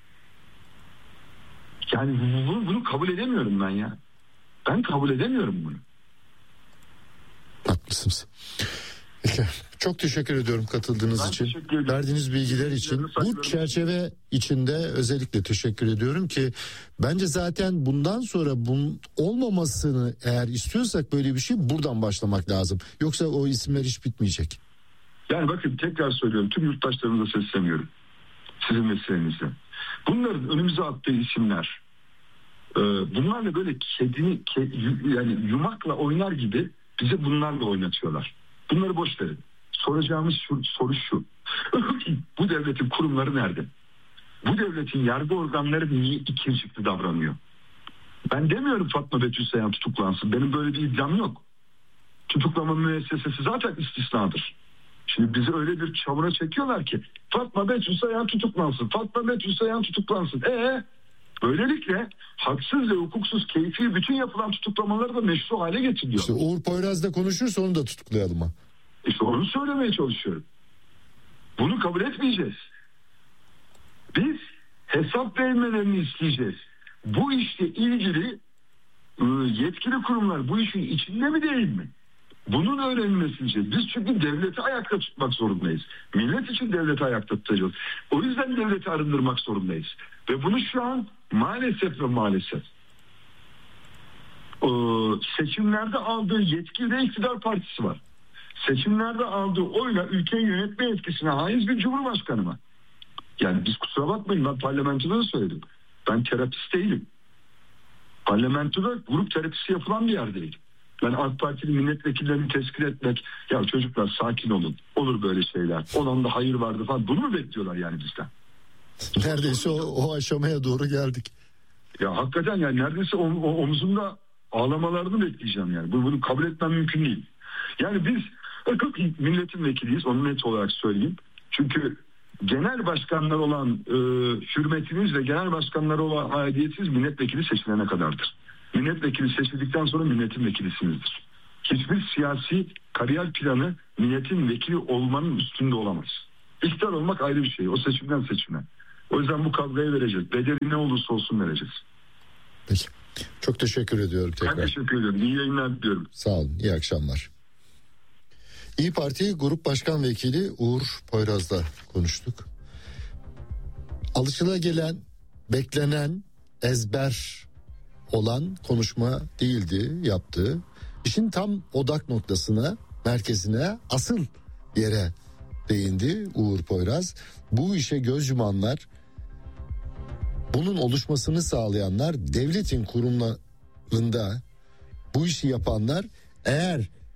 Yani bunu, bunu kabul edemiyorum ben ya. Ben kabul edemiyorum bunu. Haklısınız. Peki. Çok teşekkür ediyorum katıldığınız ben için. Verdiğiniz bilgiler için. Bu çerçeve içinde özellikle teşekkür ediyorum ki bence zaten bundan sonra bunun olmamasını eğer istiyorsak böyle bir şey buradan başlamak lazım. Yoksa o isimler hiç bitmeyecek. Yani bakın tekrar söylüyorum, tüm yurttaşlarımıza sesleniyorum. Sizin vesilenizle. Bunların önümüze attığı isimler, bunlarla böyle kedini yani yumakla oynar gibi bize bunlarla oynatıyorlar. Bunları boş verin. Soracağımız şu, soru şu. Bu devletin kurumları nerede? Bu devletin yargı organları niye ikircikli davranıyor? Ben demiyorum Fatma Betül Sayan tutuklansın. Benim böyle bir iddiam yok. Tutuklama müessesesi zaten istisnadır. Şimdi bizi öyle bir çamura çekiyorlar ki Fatma Betül Sayan tutuklansın. Fatma Betül Sayan tutuklansın. Eee? Böylelikle haksız ve hukuksuz keyfi bütün yapılan tutuklamaları da meşru hale getiriyor. İşte Uğur Poyraz da konuşursa onu da tutuklayalım ha. İşte onu söylemeye çalışıyorum. Bunu kabul etmeyeceğiz. Biz hesap vermelerini isteyeceğiz. Bu işle ilgili yetkili kurumlar bu işin içinde mi değil mi? Bunun öğrenilmesini için. Biz çünkü devleti ayakta tutmak zorundayız. Millet için devleti ayakta tutacağız. O yüzden devleti arındırmak zorundayız. Ve bunu şu an maalesef ve maalesef seçimlerde aldığı yetkiyle iktidar partisi var. Seçimlerde aldığı oyla ülkeyi yönetme etkisine haiz bir cumhurbaşkanı var. Yani biz kusura bakmayın, ben parlamentoda da söyledim. Ben terapist değilim. Parlamentoda grup terapisi yapılan bir yer değil. Ben AK Partili milletvekillerini teskil etmek, ya çocuklar sakin olun, olur böyle şeyler, olan da hayır vardı falan, bunu mu bekliyorlar yani bizden? Neredeyse o, o aşamaya doğru geldik. Ya hakikaten yani neredeyse om, omzumda ağlamalarını bekleyeceğim yani. Bunu, bunu kabul etmem mümkün değil. Yani biz milletin vekiliyiz, onu net olarak söyleyeyim. Çünkü genel başkanlar olan e, hürmetiniz ve genel başkanlara olan aidiyetiniz milletvekili seçilene kadardır. Milletvekili seçildikten sonra milletin vekilisinizdir. Hiçbir siyasi kariyer planı milletin vekili olmanın üstünde olamaz. İktidar olmak ayrı bir şey. O seçimden seçime. O yüzden bu kavgayı vereceğiz. Bedeli ne olursa olsun vereceğiz. Peki. Çok teşekkür ediyorum tekrar. Ben teşekkür ediyorum. İyi yayınlar diliyorum. Sağ olun. İyi akşamlar. İYİ Parti Grup Başkan Vekili Uğur Poyraz'la konuştuk. Alışılagelen, beklenen, ezber olan konuşma değildi yaptığı. İşin tam odak noktasına, merkezine, asıl yere değindi Uğur Poyraz. Bu işe göz yumanlar, bunun oluşmasını sağlayanlar, devletin kurumlarında bu işi yapanlar, eğer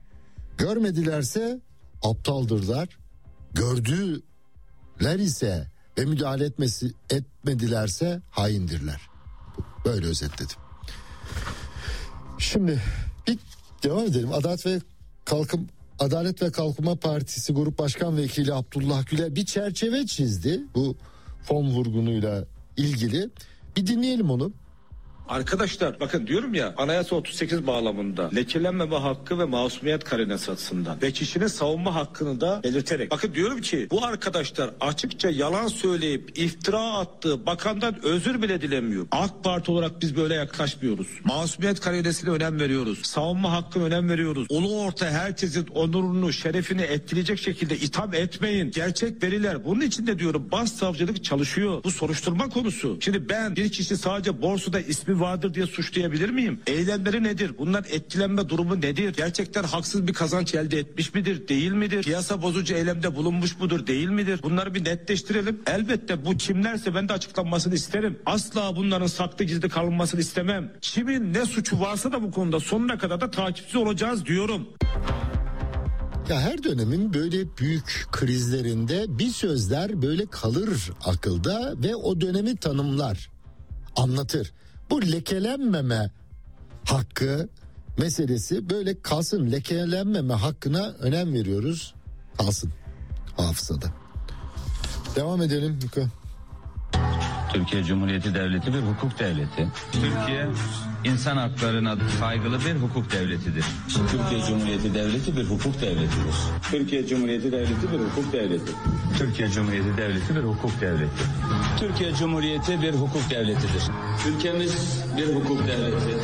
Görmedilerse aptaldırlar. Gördüler ise ve müdahale etmesi etmedilerse haindirler. Böyle özetledim. Şimdi bir devam edelim. Adalet ve Kalkın Adalet ve Kalkınma Partisi Grup Başkan Vekili Abdullah Güler bir çerçeve çizdi bu fon vurgunuyla ilgili. Bir dinleyelim onu. Arkadaşlar bakın diyorum ya, Anayasa otuz sekiz bağlamında lekelenmeme hakkı ve masumiyet karinesi açısından ve kişinin savunma hakkını da belirterek, bakın diyorum ki bu arkadaşlar açıkça yalan söyleyip iftira attığı bakandan özür bile dilemiyor. AK Parti olarak biz böyle yaklaşmıyoruz. Masumiyet karinesine önem veriyoruz. Savunma hakkına önem veriyoruz. Ulu orta herkesin onurunu, şerefini etkileyecek şekilde itham etmeyin. Gerçek veriler. Bunun için de diyorum başsavcılık çalışıyor. Bu soruşturma konusu. Şimdi ben bir kişi sadece borsada ismi vardır diye suçlayabilir miyim? Eylemleri nedir? Bunlar etkilenme durumu nedir? Gerçekten haksız bir kazanç elde etmiş midir? Değil midir? Piyasa bozucu eylemde bulunmuş mudur? Değil midir? Bunları bir netleştirelim. Elbette bu kimlerse ben de açıklanmasını isterim. Asla bunların saklı gizli kalınmasını istemem. Kimin ne suçu varsa da bu konuda sonuna kadar da takipçi olacağız diyorum. Ya her dönemin böyle büyük krizlerinde bir sözler böyle kalır akılda ve o dönemi tanımlar, anlatır. Bu lekelenmeme hakkı meselesi böyle kalsın, lekelenmeme hakkına önem veriyoruz, kalsın hafızada. Devam edelim. Türkiye Cumhuriyeti Devleti bir hukuk devleti. Türkiye insan haklarına saygılı bir hukuk devletidir. Türkiye Cumhuriyeti Devleti bir hukuk devletidir. Türkiye Cumhuriyeti Devleti bir hukuk devleti. Türkiye Cumhuriyeti Devleti bir hukuk devleti. Türkiye Cumhuriyeti bir hukuk devletidir. Ülkemiz bir hukuk devleti.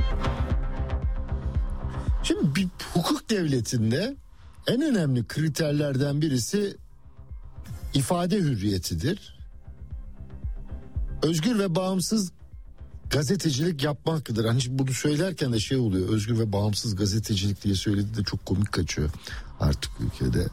Şimdi bir hukuk devletinde en önemli kriterlerden birisi ifade hürriyetidir. Özgür ve bağımsız gazetecilik yapmaktır. Hani bunu söylerken de şey oluyor, özgür ve bağımsız gazetecilik diye söyledi de çok komik kaçıyor artık ülkede.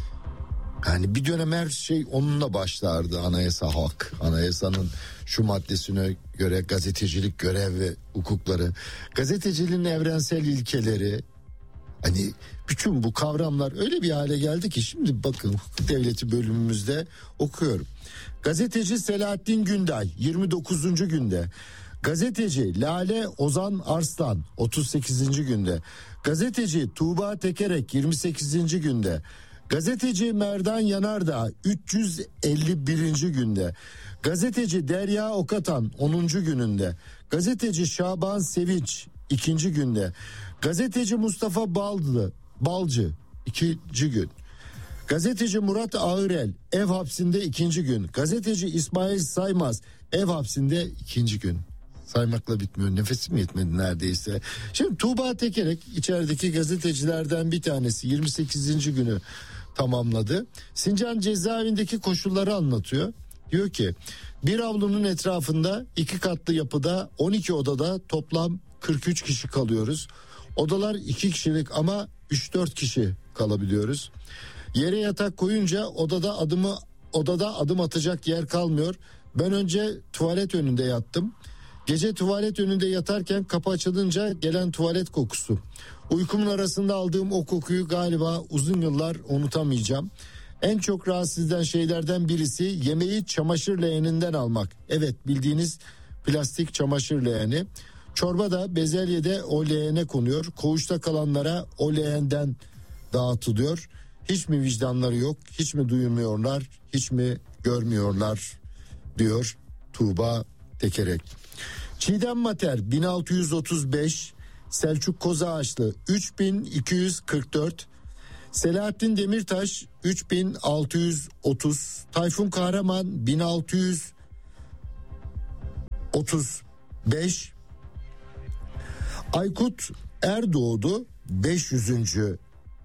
Yani bir dönem her şey onunla başlardı, anayasa hak, anayasanın şu maddesine göre gazetecilik görev ve hukukları, gazeteciliğin evrensel ilkeleri, hani bütün bu kavramlar öyle bir hale geldi ki şimdi bakın hukuk devleti bölümümüzde okuyorum. Gazeteci Selahattin Günday yirmi dokuzuncu günde, gazeteci Lale Ozan Arslan otuz sekizinci günde, gazeteci Tuğba Tekerek yirmi sekizinci günde, gazeteci Merdan Yanardağ üç yüz elli birinci günde, gazeteci Derya Okatan onuncu gününde, gazeteci Şaban Sevinç ikinci günde, gazeteci Mustafa Baldı, Balcı ikinci gün, gazeteci Murat Ağırel ev hapsinde ikinci gün, gazeteci İsmail Saymaz ev hapsinde ikinci gün. Saymakla bitmiyor, nefesim yetmedi neredeyse. Şimdi Tuğba Tekerek içerideki gazetecilerden bir tanesi yirmi sekizinci günü tamamladı. Sincan cezaevindeki koşulları anlatıyor. Diyor ki bir avlunun etrafında iki katlı yapıda on iki odada toplam kırk üç kişi kalıyoruz. Odalar iki kişilik ama üç dört kişi kalabiliyoruz. Yere yatak koyunca odada adımı odada adım atacak yer kalmıyor. Ben önce tuvalet önünde yattım. Gece tuvalet önünde yatarken kapı açılınca gelen tuvalet kokusu. Uykumun arasında aldığım o kokuyu galiba uzun yıllar unutamayacağım. En çok rahatsız eden şeylerden birisi yemeği çamaşır leğeninden almak. Evet, bildiğiniz plastik çamaşır leğeni. Çorba da bezelyede o leğene konuyor. Koğuşta kalanlara o leğenden dağıtılıyor. Hiç mi vicdanları yok? Hiç mi duymuyorlar? Hiç mi görmüyorlar? Diyor Tuğba Tekerek. Çiğdem Mater bin altı yüz otuz beş, Selçuk Kozağaçlı üç bin iki yüz kırk dört, Selahattin Demirtaş üç bin altı yüz otuz, Tayfun Kahraman bin altı yüz otuz beş, Aykut Erdoğdu beş yüzüncü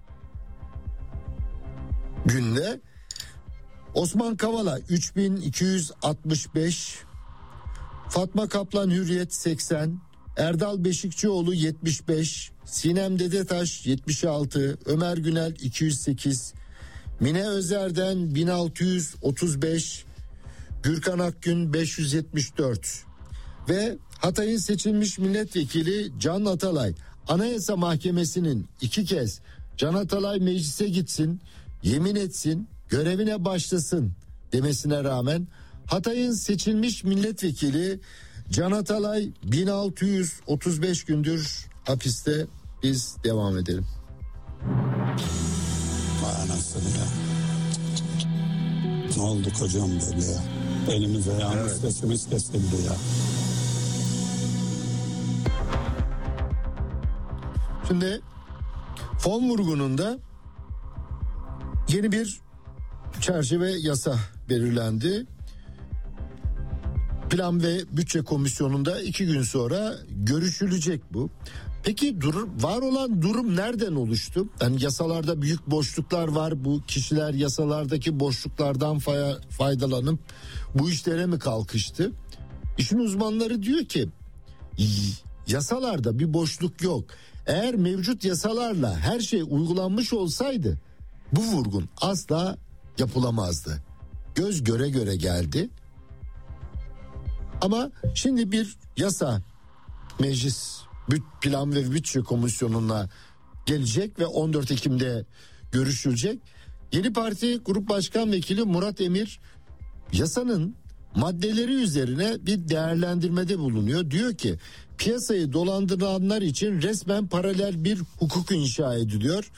günde, Osman Kavala üç bin iki yüz altmış beş, Fatma Kaplan Hürriyet seksen, Erdal Beşikçioğlu yetmiş beş, Sinem Dedetaş yetmiş altı, Ömer Günel iki yüz sekiz, Mine Özer'den bin altı yüz otuz beş, Gürkan Akgün beş yüz yetmiş dört ve Hatay'ın seçilmiş milletvekili Can Atalay Anayasa Mahkemesi'nin iki kez Can Atalay meclise gitsin, yemin etsin, görevine başlasın demesine rağmen Hatay'ın seçilmiş milletvekili Can Atalay bin altı yüz otuz beş gündür hapiste. Biz devam edelim. Vay anasını ya. Ne oldu kocam böyle ya? Elimiz ayağımız evet. Sesimiz kesildi ya. Şimdi fon vurgununda yeni bir çerçeve yasa belirlendi. Plan ve Bütçe Komisyonu'nda iki gün sonra görüşülecek bu. Peki durum, var olan durum nereden oluştu? Yani yasalarda büyük boşluklar var. Bu kişiler yasalardaki boşluklardan fay- faydalanıp bu işlere mi kalkıştı? İşin uzmanları diyor ki yasalarda bir boşluk yok. Eğer mevcut yasalarla her şey uygulanmış olsaydı bu vurgun asla yapılamazdı. Göz göre göre geldi. Ama şimdi bir yasa meclis Plan ve Bütçe Komisyonu'na gelecek ve on dört Ekim'de görüşülecek. Yeni Parti Grup Başkan Vekili Murat Emir yasanın maddeleri üzerine bir değerlendirmede bulunuyor. Diyor ki piyasayı dolandıranlar için resmen paralel bir hukuk inşa ediliyor.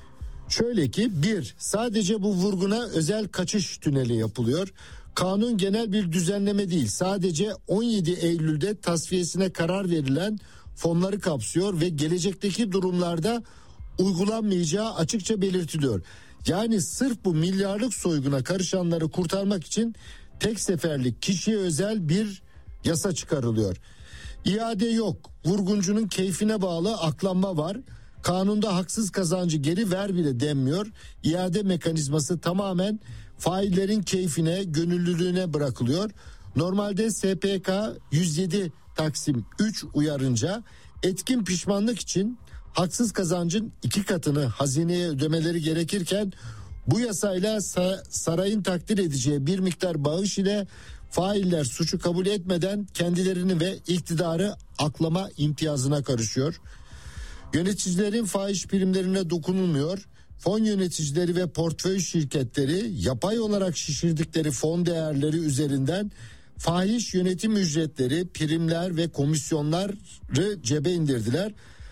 Şöyle ki bir, sadece bu vurguna özel kaçış tüneli yapılıyor. Kanun genel bir düzenleme değil, sadece on yedi Eylül'de tasfiyesine karar verilen fonları kapsıyor ve gelecekteki durumlarda uygulanmayacağı açıkça belirtiliyor. Yani sırf bu milyarlık soyguna karışanları kurtarmak için tek seferlik kişiye özel bir yasa çıkarılıyor. İade yok, vurguncunun keyfine bağlı aklanma var. Kanunda haksız kazancı geri ver bile denmiyor. İade mekanizması tamamen faillerin keyfine, gönüllülüğüne bırakılıyor. Normalde S P K yüz yedi Taksim üç uyarınca etkin pişmanlık için haksız kazancın iki katını hazineye ödemeleri gerekirken bu yasayla sarayın takdir edeceği bir miktar bağış ile failler suçu kabul etmeden kendilerini ve iktidarı aklama imtiyazına karışıyor. Yöneticilerin fahiş primlerine dokunulmuyor. Fon yöneticileri ve portföy şirketleri yapay olarak şişirdikleri fon değerleri üzerinden fahiş yönetim ücretleri, primler ve komisyonları cebe indirdiler.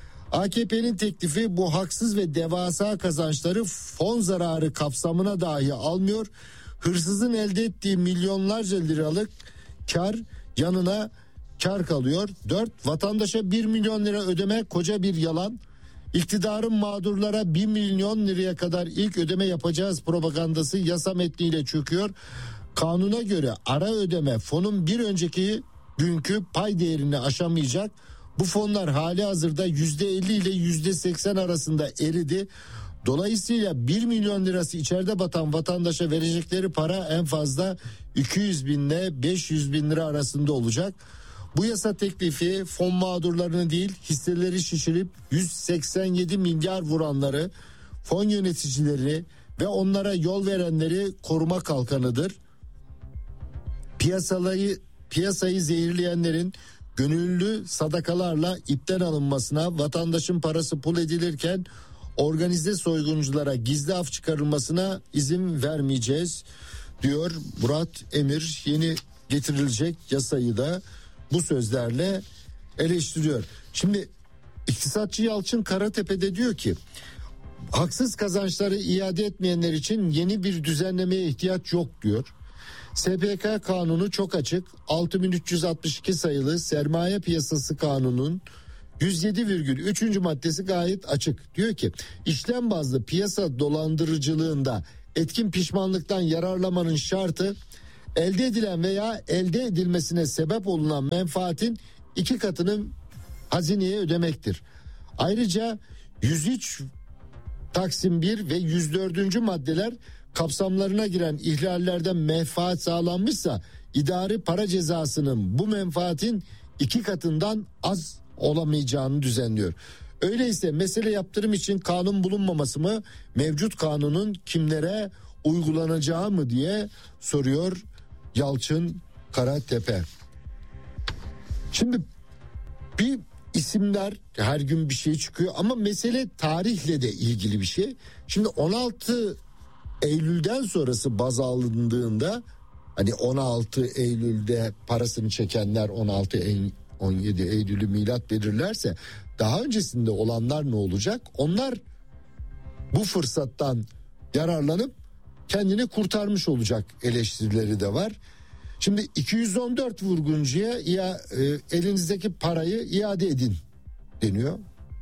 A K P'nin teklifi bu haksız ve devasa kazançları fon zararı kapsamına dahi almıyor. Hırsızın elde ettiği milyonlarca liralık kar yanına kar kalıyor. Dört, vatandaşa bir milyon lira ödeme koca bir yalan. İktidarın mağdurlara bir milyon liraya kadar ilk ödeme yapacağız propagandası yasa metniyle çöküyor. Kanuna göre ara ödeme fonun bir önceki günkü pay değerini aşamayacak. Bu fonlar hali hazırda yüzde elli ile yüzde seksen arasında eridi. Dolayısıyla bir milyon lirası içeride batan vatandaşa verecekleri para en fazla iki yüz bin ile beş yüz bin lira arasında olacak. Bu yasa teklifi fon mağdurlarını değil hisseleri şişirip yüz seksen yedi milyar vuranları, fon yöneticileri ve onlara yol verenleri koruma kalkanıdır. Piyasayı, piyasayı zehirleyenlerin gönüllü sadakalarla ipten alınmasına, vatandaşın parası pul edilirken organize soygunculara gizli af çıkarılmasına izin vermeyeceğiz diyor Murat Emir. Yeni getirilecek yasayı da bu sözlerle eleştiriyor. Şimdi iktisatçı Yalçın Karatepe'de diyor ki haksız kazançları iade etmeyenler için yeni bir düzenlemeye ihtiyaç yok diyor. S P K kanunu çok açık. altı bin üç yüz altmış iki sayılı Sermaye Piyasası Kanunu'nun yüz yedi virgül üç. maddesi gayet açık. Diyor ki işlem bazlı piyasa dolandırıcılığında etkin pişmanlıktan yararlamanın şartı elde edilen veya elde edilmesine sebep olunan menfaatin iki katını hazineye ödemektir. Ayrıca yüz üç Taksim bir ve yüz dördüncü maddeler kapsamlarına giren ihlallerden menfaat sağlanmışsa idari para cezasının bu menfaatin iki katından az olamayacağını düzenliyor. Öyleyse mesele yaptırım için kanun bulunmaması mı, mevcut kanunun kimlere uygulanacağı mı diye soruyor Yalçın Karatepe. Şimdi bir isimler, her gün bir şey çıkıyor ama mesele tarihle de ilgili bir şey. Şimdi on altı Eylül'den sonrası baz alındığında, hani on altı Eylül'de parasını çekenler on altı on yedi Eylül'ü milat belirlerse daha öncesinde olanlar ne olacak? Onlar bu fırsattan yararlanıp kendini kurtarmış olacak eleştirileri de var. Şimdi iki yüz on dört vurguncuya ya, e, elinizdeki parayı iade edin deniyor.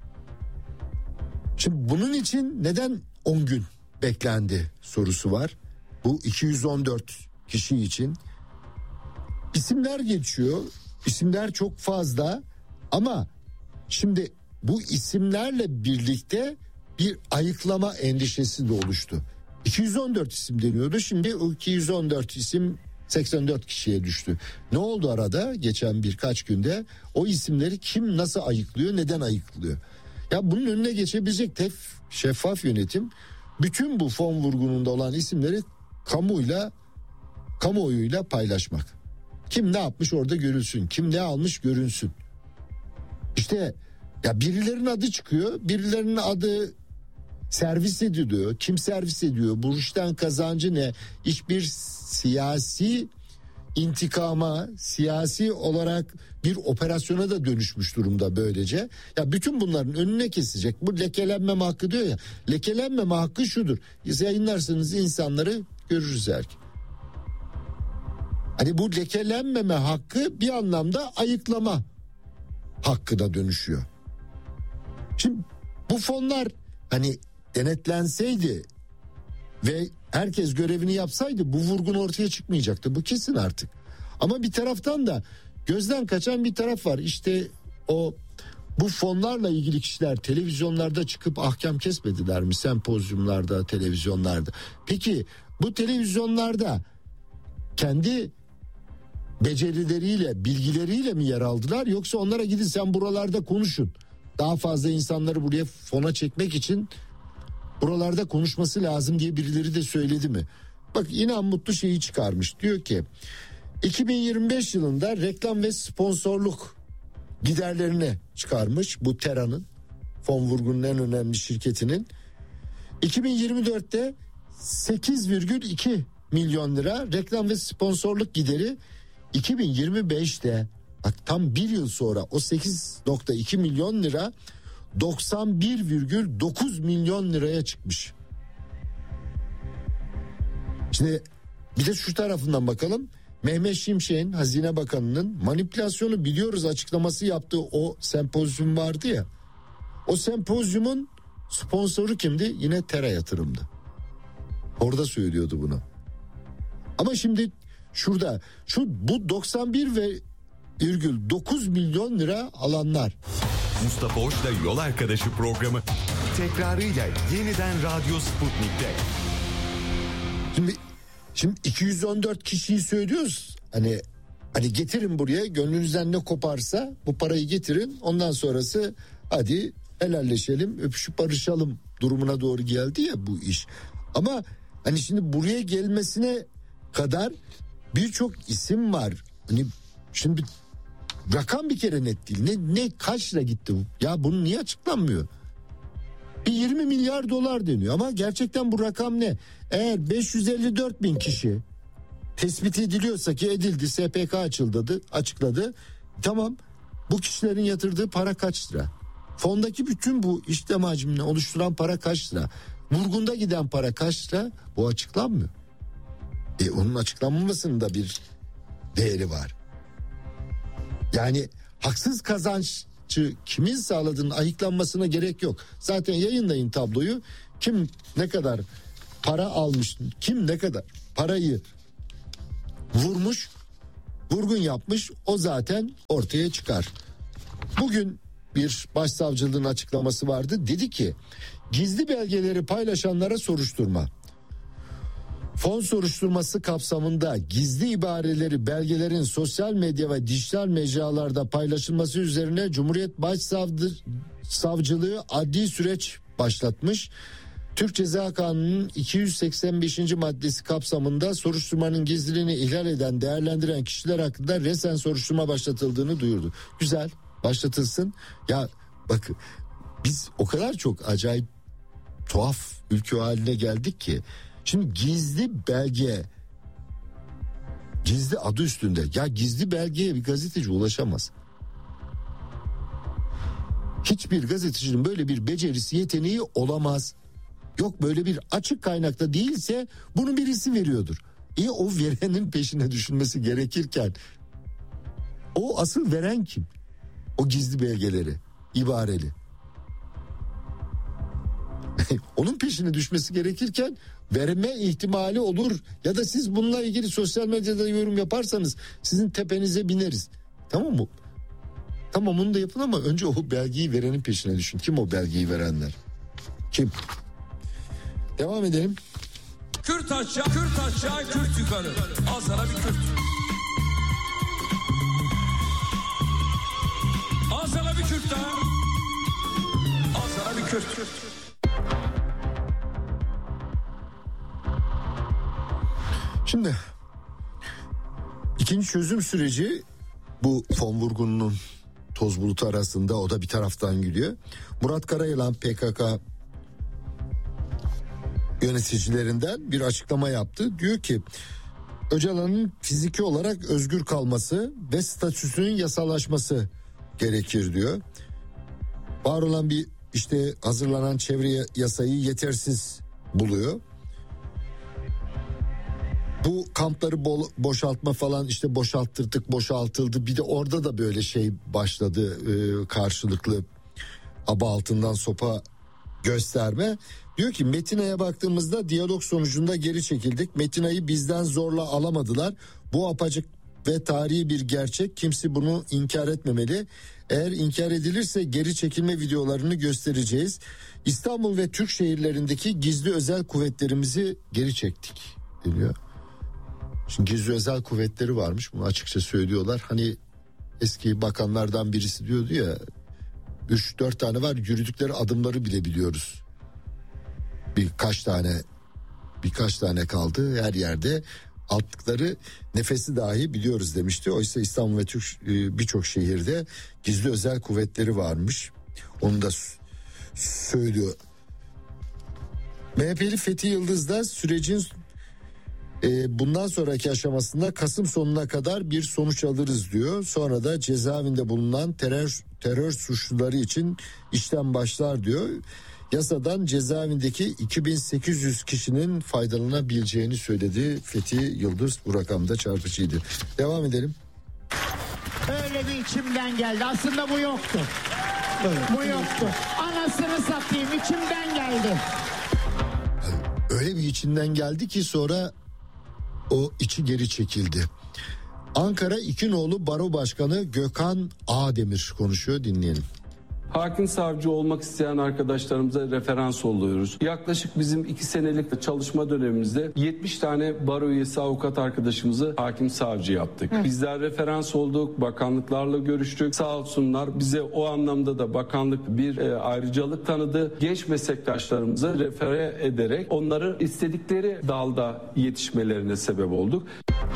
Şimdi bunun için neden on gün beklendi sorusu var. Bu iki yüz on dört kişi için isimler geçiyor. İsimler çok fazla ama şimdi bu isimlerle birlikte bir ayıklama endişesi de oluştu. iki yüz on dört isim deniyordu. Şimdi o iki yüz on dört isim seksen dört kişiye düştü. Ne oldu arada geçen birkaç günde? O isimleri kim nasıl ayıklıyor, neden ayıklıyor? Ya bunun önüne geçebilecek tek şeffaf yönetim bütün bu fon vurgununda olan isimleri kamuyla, kamuoyuyla paylaşmak. Kim ne yapmış orada görülsün, kim ne almış görünsün. İşte ya birilerinin adı çıkıyor, birilerinin adı servis ediliyor. Kim servis ediyor? Bu işten kazancı ne? Hiçbir siyasi intikama, siyasi olarak bir operasyona da dönüşmüş durumda böylece. Ya bütün bunların önüne kesecek. Bu lekelenmeme hakkı diyor ya. Lekelenmeme hakkı şudur. Yayınlarsanız insanları görürüz erken. Hani bu lekelenmeme hakkı bir anlamda ayıklama hakkı da dönüşüyor. Şimdi bu fonlar hani denetlenseydi ve herkes görevini yapsaydı bu vurgun ortaya çıkmayacaktı. Bu kesin artık. Ama bir taraftan da gözden kaçan bir taraf var. İşte o bu fonlarla ilgili kişiler televizyonlarda çıkıp ahkam kesmediler mi? Sempozyumlarda, televizyonlarda. Peki bu televizyonlarda kendi becerileriyle, bilgileriyle mi yer aldılar? Yoksa onlara gidin sen buralarda konuşun. Daha fazla insanları buraya fona çekmek için buralarda konuşması lazım diye birileri de söyledi mi? Bak İnan Mutlu şeyi çıkarmış. Diyor ki iki bin yirmi beş yılında reklam ve sponsorluk giderlerini çıkarmış bu Tera'nın, fon vurgunun en önemli şirketinin. iki bin yirmi dörtte sekiz virgül iki milyon lira reklam ve sponsorluk gideri, iki bin yirmi beşte bak tam bir yıl sonra o sekiz virgül iki milyon lira doksan bir virgül dokuz milyon liraya çıkmış. Şimdi bir de şu tarafından bakalım. Mehmet Şimşek'in, Hazine Bakanı'nın manipülasyonu biliyoruz açıklaması yaptığı o sempozyum vardı ya. O sempozyumun sponsoru kimdi? Yine Tera Yatırım'dı. Orada söylüyordu bunu. Ama şimdi şurada şu bu doksan bir virgül dokuz milyon lira alanlar. Mustafa Hoş'la Yol Arkadaşı programı tekrarıyla yeniden Radyo Sputnik'te. Şimdi şimdi iki yüz on dört kişiyi söylüyoruz. Hani hani getirin buraya, gönlünüzden ne koparsa bu parayı getirin. Ondan sonrası hadi helalleşelim, öpüşüp barışalım durumuna doğru geldi ya bu iş. Ama hani şimdi buraya gelmesine kadar birçok isim var. Hani şimdi rakam bir kere net değil. Ne ne kaçla gitti bu? Ya bunun niye açıklanmıyor? Bir yirmi milyar dolar deniyor ama gerçekten bu rakam ne? Eğer beş yüz elli dört bin kişi tespit ediliyorsa ki edildi, S P K açıldı, açıkladı. Tamam, bu kişilerin yatırdığı para kaç lira? Fondaki bütün bu işlem hacmini oluşturan para kaç lira? Vurgunda giden para kaç lira? Bu açıklanmıyor. E onun açıklanmamasının da bir değeri var. Yani haksız kazançı kimin sağladığının ayıklanmasına gerek yok. Zaten yayınlayın tabloyu. Kim ne kadar para almış, kim ne kadar parayı vurmuş, vurgun yapmış, o zaten ortaya çıkar. Bugün bir başsavcılığın açıklaması vardı. Dedi ki gizli belgeleri paylaşanlara soruşturma. Fon soruşturması kapsamında gizli ibareleri, belgelerin sosyal medya ve dijital mecralarda paylaşılması üzerine Cumhuriyet Başsavcılığı adli süreç başlatmış. Türk Ceza Kanunu'nun iki yüz seksen beşinci maddesi kapsamında soruşturmanın gizliliğini ihlal eden, değerlendiren kişiler hakkında resen soruşturma başlatıldığını duyurdu. Güzel. Başlatılsın. Ya bak biz o kadar çok acayip tuhaf ülke haline geldik ki. Şimdi gizli belge, gizli adı üstünde. Ya gizli belgeye bir gazeteci ulaşamaz. Hiçbir gazetecinin böyle bir becerisi, yeteneği olamaz. Yok böyle bir açık kaynakta değilse bunu birisi veriyordur. İyi o verenin peşine düşünmesi gerekirken o asıl veren kim? O gizli belgeleri, ibareli. Onun peşine düşmesi gerekirken verme ihtimali olur. Ya da siz bununla ilgili sosyal medyada yorum yaparsanız sizin tepenize bineriz. Tamam mı? Tamam onu da yapın ama önce o belgeyi verenin peşine düşün. Kim o belgeyi verenler? Kim? Devam edelim. Kürt aşağı, Kürt aşağı, Kürt yukarı. Al sana bir Kürt. Al sana bir Kürt daha. Al sana bir Kürt. Şimdi ikinci çözüm süreci bu fon vurgununun toz bulutu arasında, o da bir taraftan gidiyor. Murat Karayılan P K K yöneticilerinden bir açıklama yaptı. Diyor ki Öcalan'ın fiziki olarak özgür kalması ve statüsünün yasallaşması gerekir diyor. Var olan bir işte hazırlanan çevre yasayı yetersiz buluyor. Bu kampları bo- boşaltma falan işte boşalttırdık boşaltıldı, bir de orada da böyle şey başladı, e, karşılıklı aba altından sopa gösterme. Diyor ki Metina'ya baktığımızda diyalog sonucunda geri çekildik. Metina'yı bizden zorla alamadılar. Bu apacık ve tarihi bir gerçek. Kimse bunu inkar etmemeli. Eğer inkar edilirse geri çekilme videolarını göstereceğiz. İstanbul ve Türk şehirlerindeki gizli özel kuvvetlerimizi geri çektik diyor. Şimdi gizli özel kuvvetleri varmış, bunu açıkça söylüyorlar. Hani eski bakanlardan birisi diyordu ya, üç dört tane var, yürüdükleri adımları bile biliyoruz. Birkaç tane birkaç tane kaldı, her yerde attıkları nefesi dahi biliyoruz demişti. Oysa İstanbul ve Türk birçok şehirde gizli özel kuvvetleri varmış. Onu da söylüyor. M H P'li Fethi Yıldız da sürecin e, bundan sonraki aşamasında Kasım sonuna kadar bir sonuç alırız diyor. Sonra da cezaevinde bulunan terör terör suçluları için işlem başlar diyor. Yasadan cezaevindeki iki bin sekiz yüz kişinin faydalanabileceğini söyledi Fethi Yıldız. Bu rakamda çarpıcıydı. Devam edelim. Öyle bir içimden geldi. Aslında bu yoktu. Evet. Bu yoktu. Anasını satayım, içimden geldi. Öyle bir içinden geldi ki sonra o içi geri çekildi. Ankara İkinoğlu Baro Başkanı Gökhan Ağdemir konuşuyor, dinleyelim. Hakim savcı olmak isteyen arkadaşlarımıza referans oluyoruz. Yaklaşık bizim iki senelik çalışma dönemimizde yetmiş tane baro üyesi avukat arkadaşımızı hakim savcı yaptık. Hı. Bizler referans olduk, bakanlıklarla görüştük. Sağ olsunlar bize o anlamda da bakanlık bir e, ayrıcalık tanıdı. Genç meslektaşlarımızı refere ederek onları istedikleri dalda yetişmelerine sebep olduk.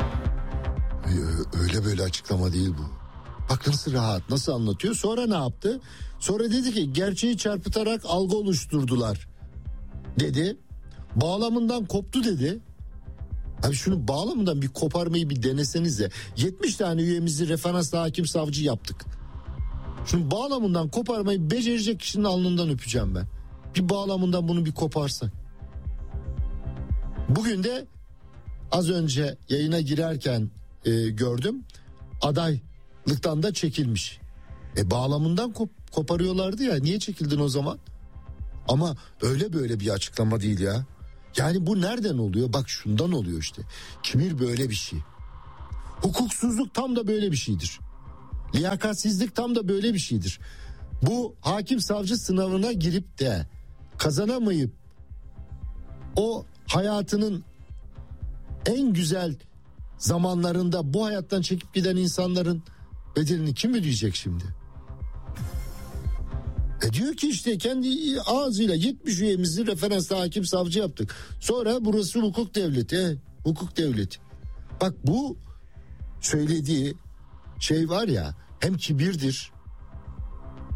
Öyle böyle açıklama değil bu. Bak nasıl rahat, nasıl anlatıyor. Sonra ne yaptı? Sonra dedi ki gerçeği çarpıtarak algı oluşturdular dedi. Bağlamından koptu dedi. Abi şunu bağlamından bir koparmayı bir denesenize. yetmiş tane üyemizi referansla hakim savcı yaptık. Şunu bağlamından koparmayı becerecek kişinin alnından öpeceğim ben. Bir bağlamından bunu bir koparsak. Bugün de az önce yayına girerken e, gördüm. Adaylıktan da çekilmiş. E bağlamından kop- koparıyorlardı ya, niye çekildin o zaman? Ama öyle böyle bir açıklama değil ya. Yani bu nereden oluyor? Bak şundan oluyor işte. Kibir böyle bir şey. Hukuksuzluk tam da böyle bir şeydir. Liyakatsizlik tam da böyle bir şeydir. Bu hakim savcı sınavına girip de kazanamayıp o hayatının en güzel zamanlarında bu hayattan çekip giden insanların bedelini kim ödeyecek şimdi? E diyor ki işte kendi ağzıyla yetmiş üyemizi referansla hakim savcı yaptık. Sonra burası hukuk devleti. He, hukuk devleti. Bak bu söylediği şey var ya, hem kibirdir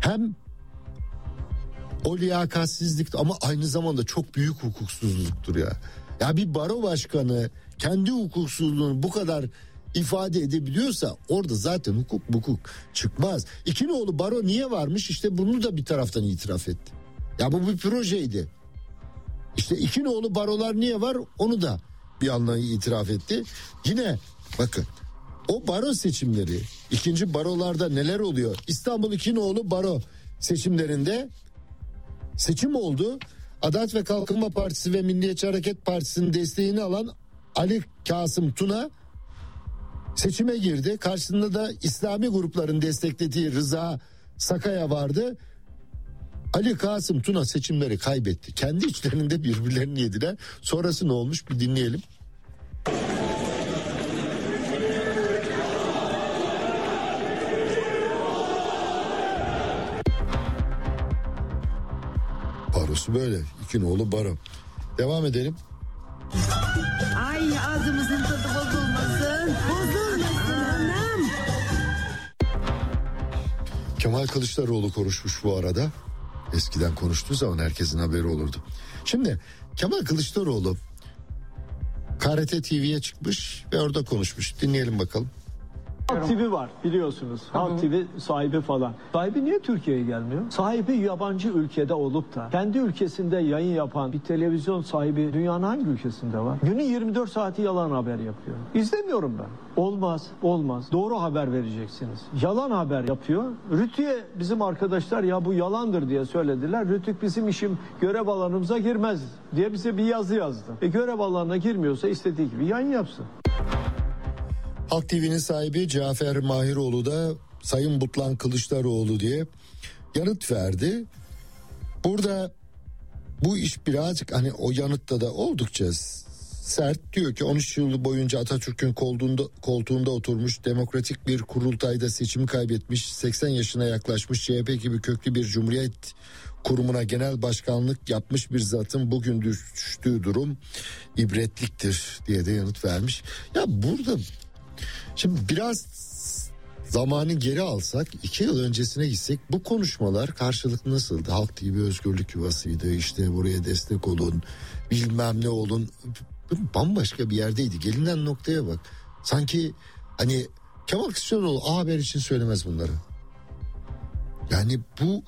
hem o liyakatsizlik ama aynı zamanda çok büyük hukuksuzluktur ya. Ya bir baro başkanı kendi hukuksuzluğunu bu kadar ifade edebiliyorsa orada zaten hukuk hukuk çıkmaz. İkinoğlu baro niye varmış? İşte bunu da bir taraftan itiraf etti. Ya bu bir projeydi. İşte İkinoğlu barolar niye var? Onu da bir anlamda itiraf etti. Yine bakın o baro seçimleri, ikinci barolarda neler oluyor? İstanbul İkinoğlu baro seçimlerinde seçim oldu. Adalet ve Kalkınma Partisi ve Milliyetçi Hareket Partisi'nin desteğini alan Ali Kasım Tuna seçime girdi. Karşısında da İslami grupların desteklediği Rıza Sakaya vardı. Ali Kasım Tuna seçimleri kaybetti. Kendi içlerinde birbirlerini yediler. Sonrası ne olmuş bir dinleyelim. Barosu böyle. İkinoğlu baro. Devam edelim. Ay ağzımızın tadı bozulmasın. Bozulmasın anam. Kemal Kılıçdaroğlu konuşmuş bu arada. Eskiden konuştuğu zaman herkesin haberi olurdu. Şimdi Kemal Kılıçdaroğlu K R T T V'ye çıkmış ve orada konuşmuş. Dinleyelim bakalım. Halk T V var biliyorsunuz. Halk T V sahibi falan. Sahibi niye Türkiye'ye gelmiyor? Sahibi yabancı ülkede olup da kendi ülkesinde yayın yapan bir televizyon sahibi dünyanın hangi ülkesinde var? Günün yirmi dört saati yalan haber yapıyor. İzlemiyorum ben. Olmaz, olmaz. Doğru haber vereceksiniz. Yalan haber yapıyor. Rütü'ye bizim arkadaşlar ya bu yalandır diye söylediler. Rütük bizim işim görev alanımıza girmez diye bize bir yazı yazdı. E görev alanına girmiyorsa istediği gibi yayın yapsın. Halk T V'nin sahibi Cafer Mahiroğlu da Sayın Butlan Kılıçdaroğlu diye yanıt verdi. Burada bu iş birazcık hani o yanıtta da oldukça sert. Diyor ki on üç yıl boyunca Atatürk'ün koltuğunda, koltuğunda oturmuş, demokratik bir kurultayda seçimi kaybetmiş, seksen yaşına yaklaşmış C H P gibi köklü bir cumhuriyet kurumuna genel başkanlık yapmış bir zatın bugün düştüğü durum ibretliktir diye de yanıt vermiş. Ya burada şimdi biraz zamanı geri alsak, iki yıl öncesine gitsek bu konuşmalar karşılıklı nasıldı? Halk T V özgürlük yuvasıydı, işte buraya destek olun, bilmem ne olun. Bambaşka bir yerdeydi. Gelinen noktaya bak. Sanki hani Kemal Kılıçdaroğlu A Haber için söylemez bunları. Yani bu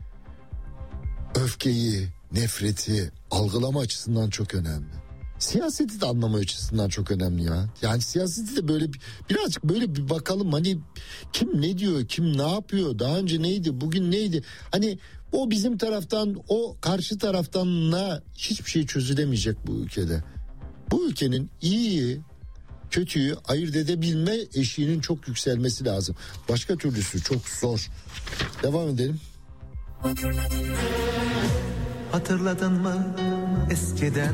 öfkeyi, nefreti algılama açısından çok önemli. Siyaseti de anlama açısından çok önemli ya. Yani siyaseti de böyle bir, birazcık böyle bir bakalım hani kim ne diyor, kim ne yapıyor, daha önce neydi, bugün neydi? Hani o bizim taraftan, o karşı taraftan ne hiçbir şey çözülemeyecek bu ülkede. Bu ülkenin iyiyi, kötüyü ayırt edebilme eşiğinin çok yükselmesi lazım. Başka türlüsü çok zor. Devam edelim. Hatırladın mı eskiden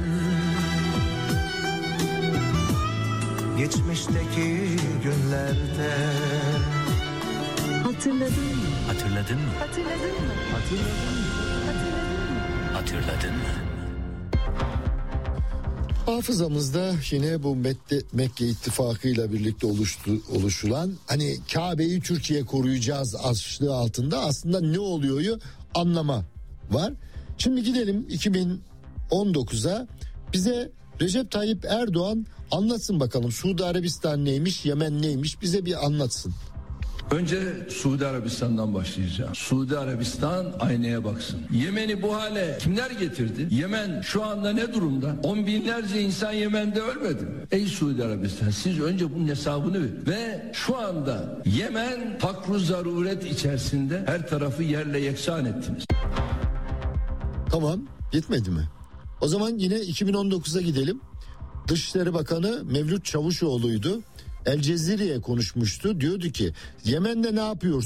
geçmişteki günlerde? Hatırladın mı? Hatırladın mı? Hatırladın mı? Hatırladın mı? Hatırladın mı? Hafızamızda yine bu Mekke, Mekke İttifakı ile birlikte oluştu, oluşulan hani Kabe'yi Türkiye koruyacağız başlığı altında aslında ne oluyoryu anlama var. Şimdi gidelim iki bin on dokuza, bize Recep Tayyip Erdoğan anlatsın bakalım Suudi Arabistan neymiş, Yemen neymiş, bize bir anlatsın. Önce Suudi Arabistan'dan başlayacağım. Suudi Arabistan aynaya baksın. Yemen'i bu hale kimler getirdi? Yemen şu anda ne durumda? On binlerce insan Yemen'de ölmedi mi? Ey Suudi Arabistan, siz önce bunun hesabını verin. Ve şu anda Yemen fakr-ı zaruret içerisinde her tarafı yerle yeksan ettiniz. Tamam, yetmedi mi? O zaman yine iki bin on dokuza gidelim. Dışişleri Bakanı Mevlüt Çavuşoğlu'ydu. El Cezire'ye konuşmuştu. Diyordu ki Yemen'de ne yapıyorsun?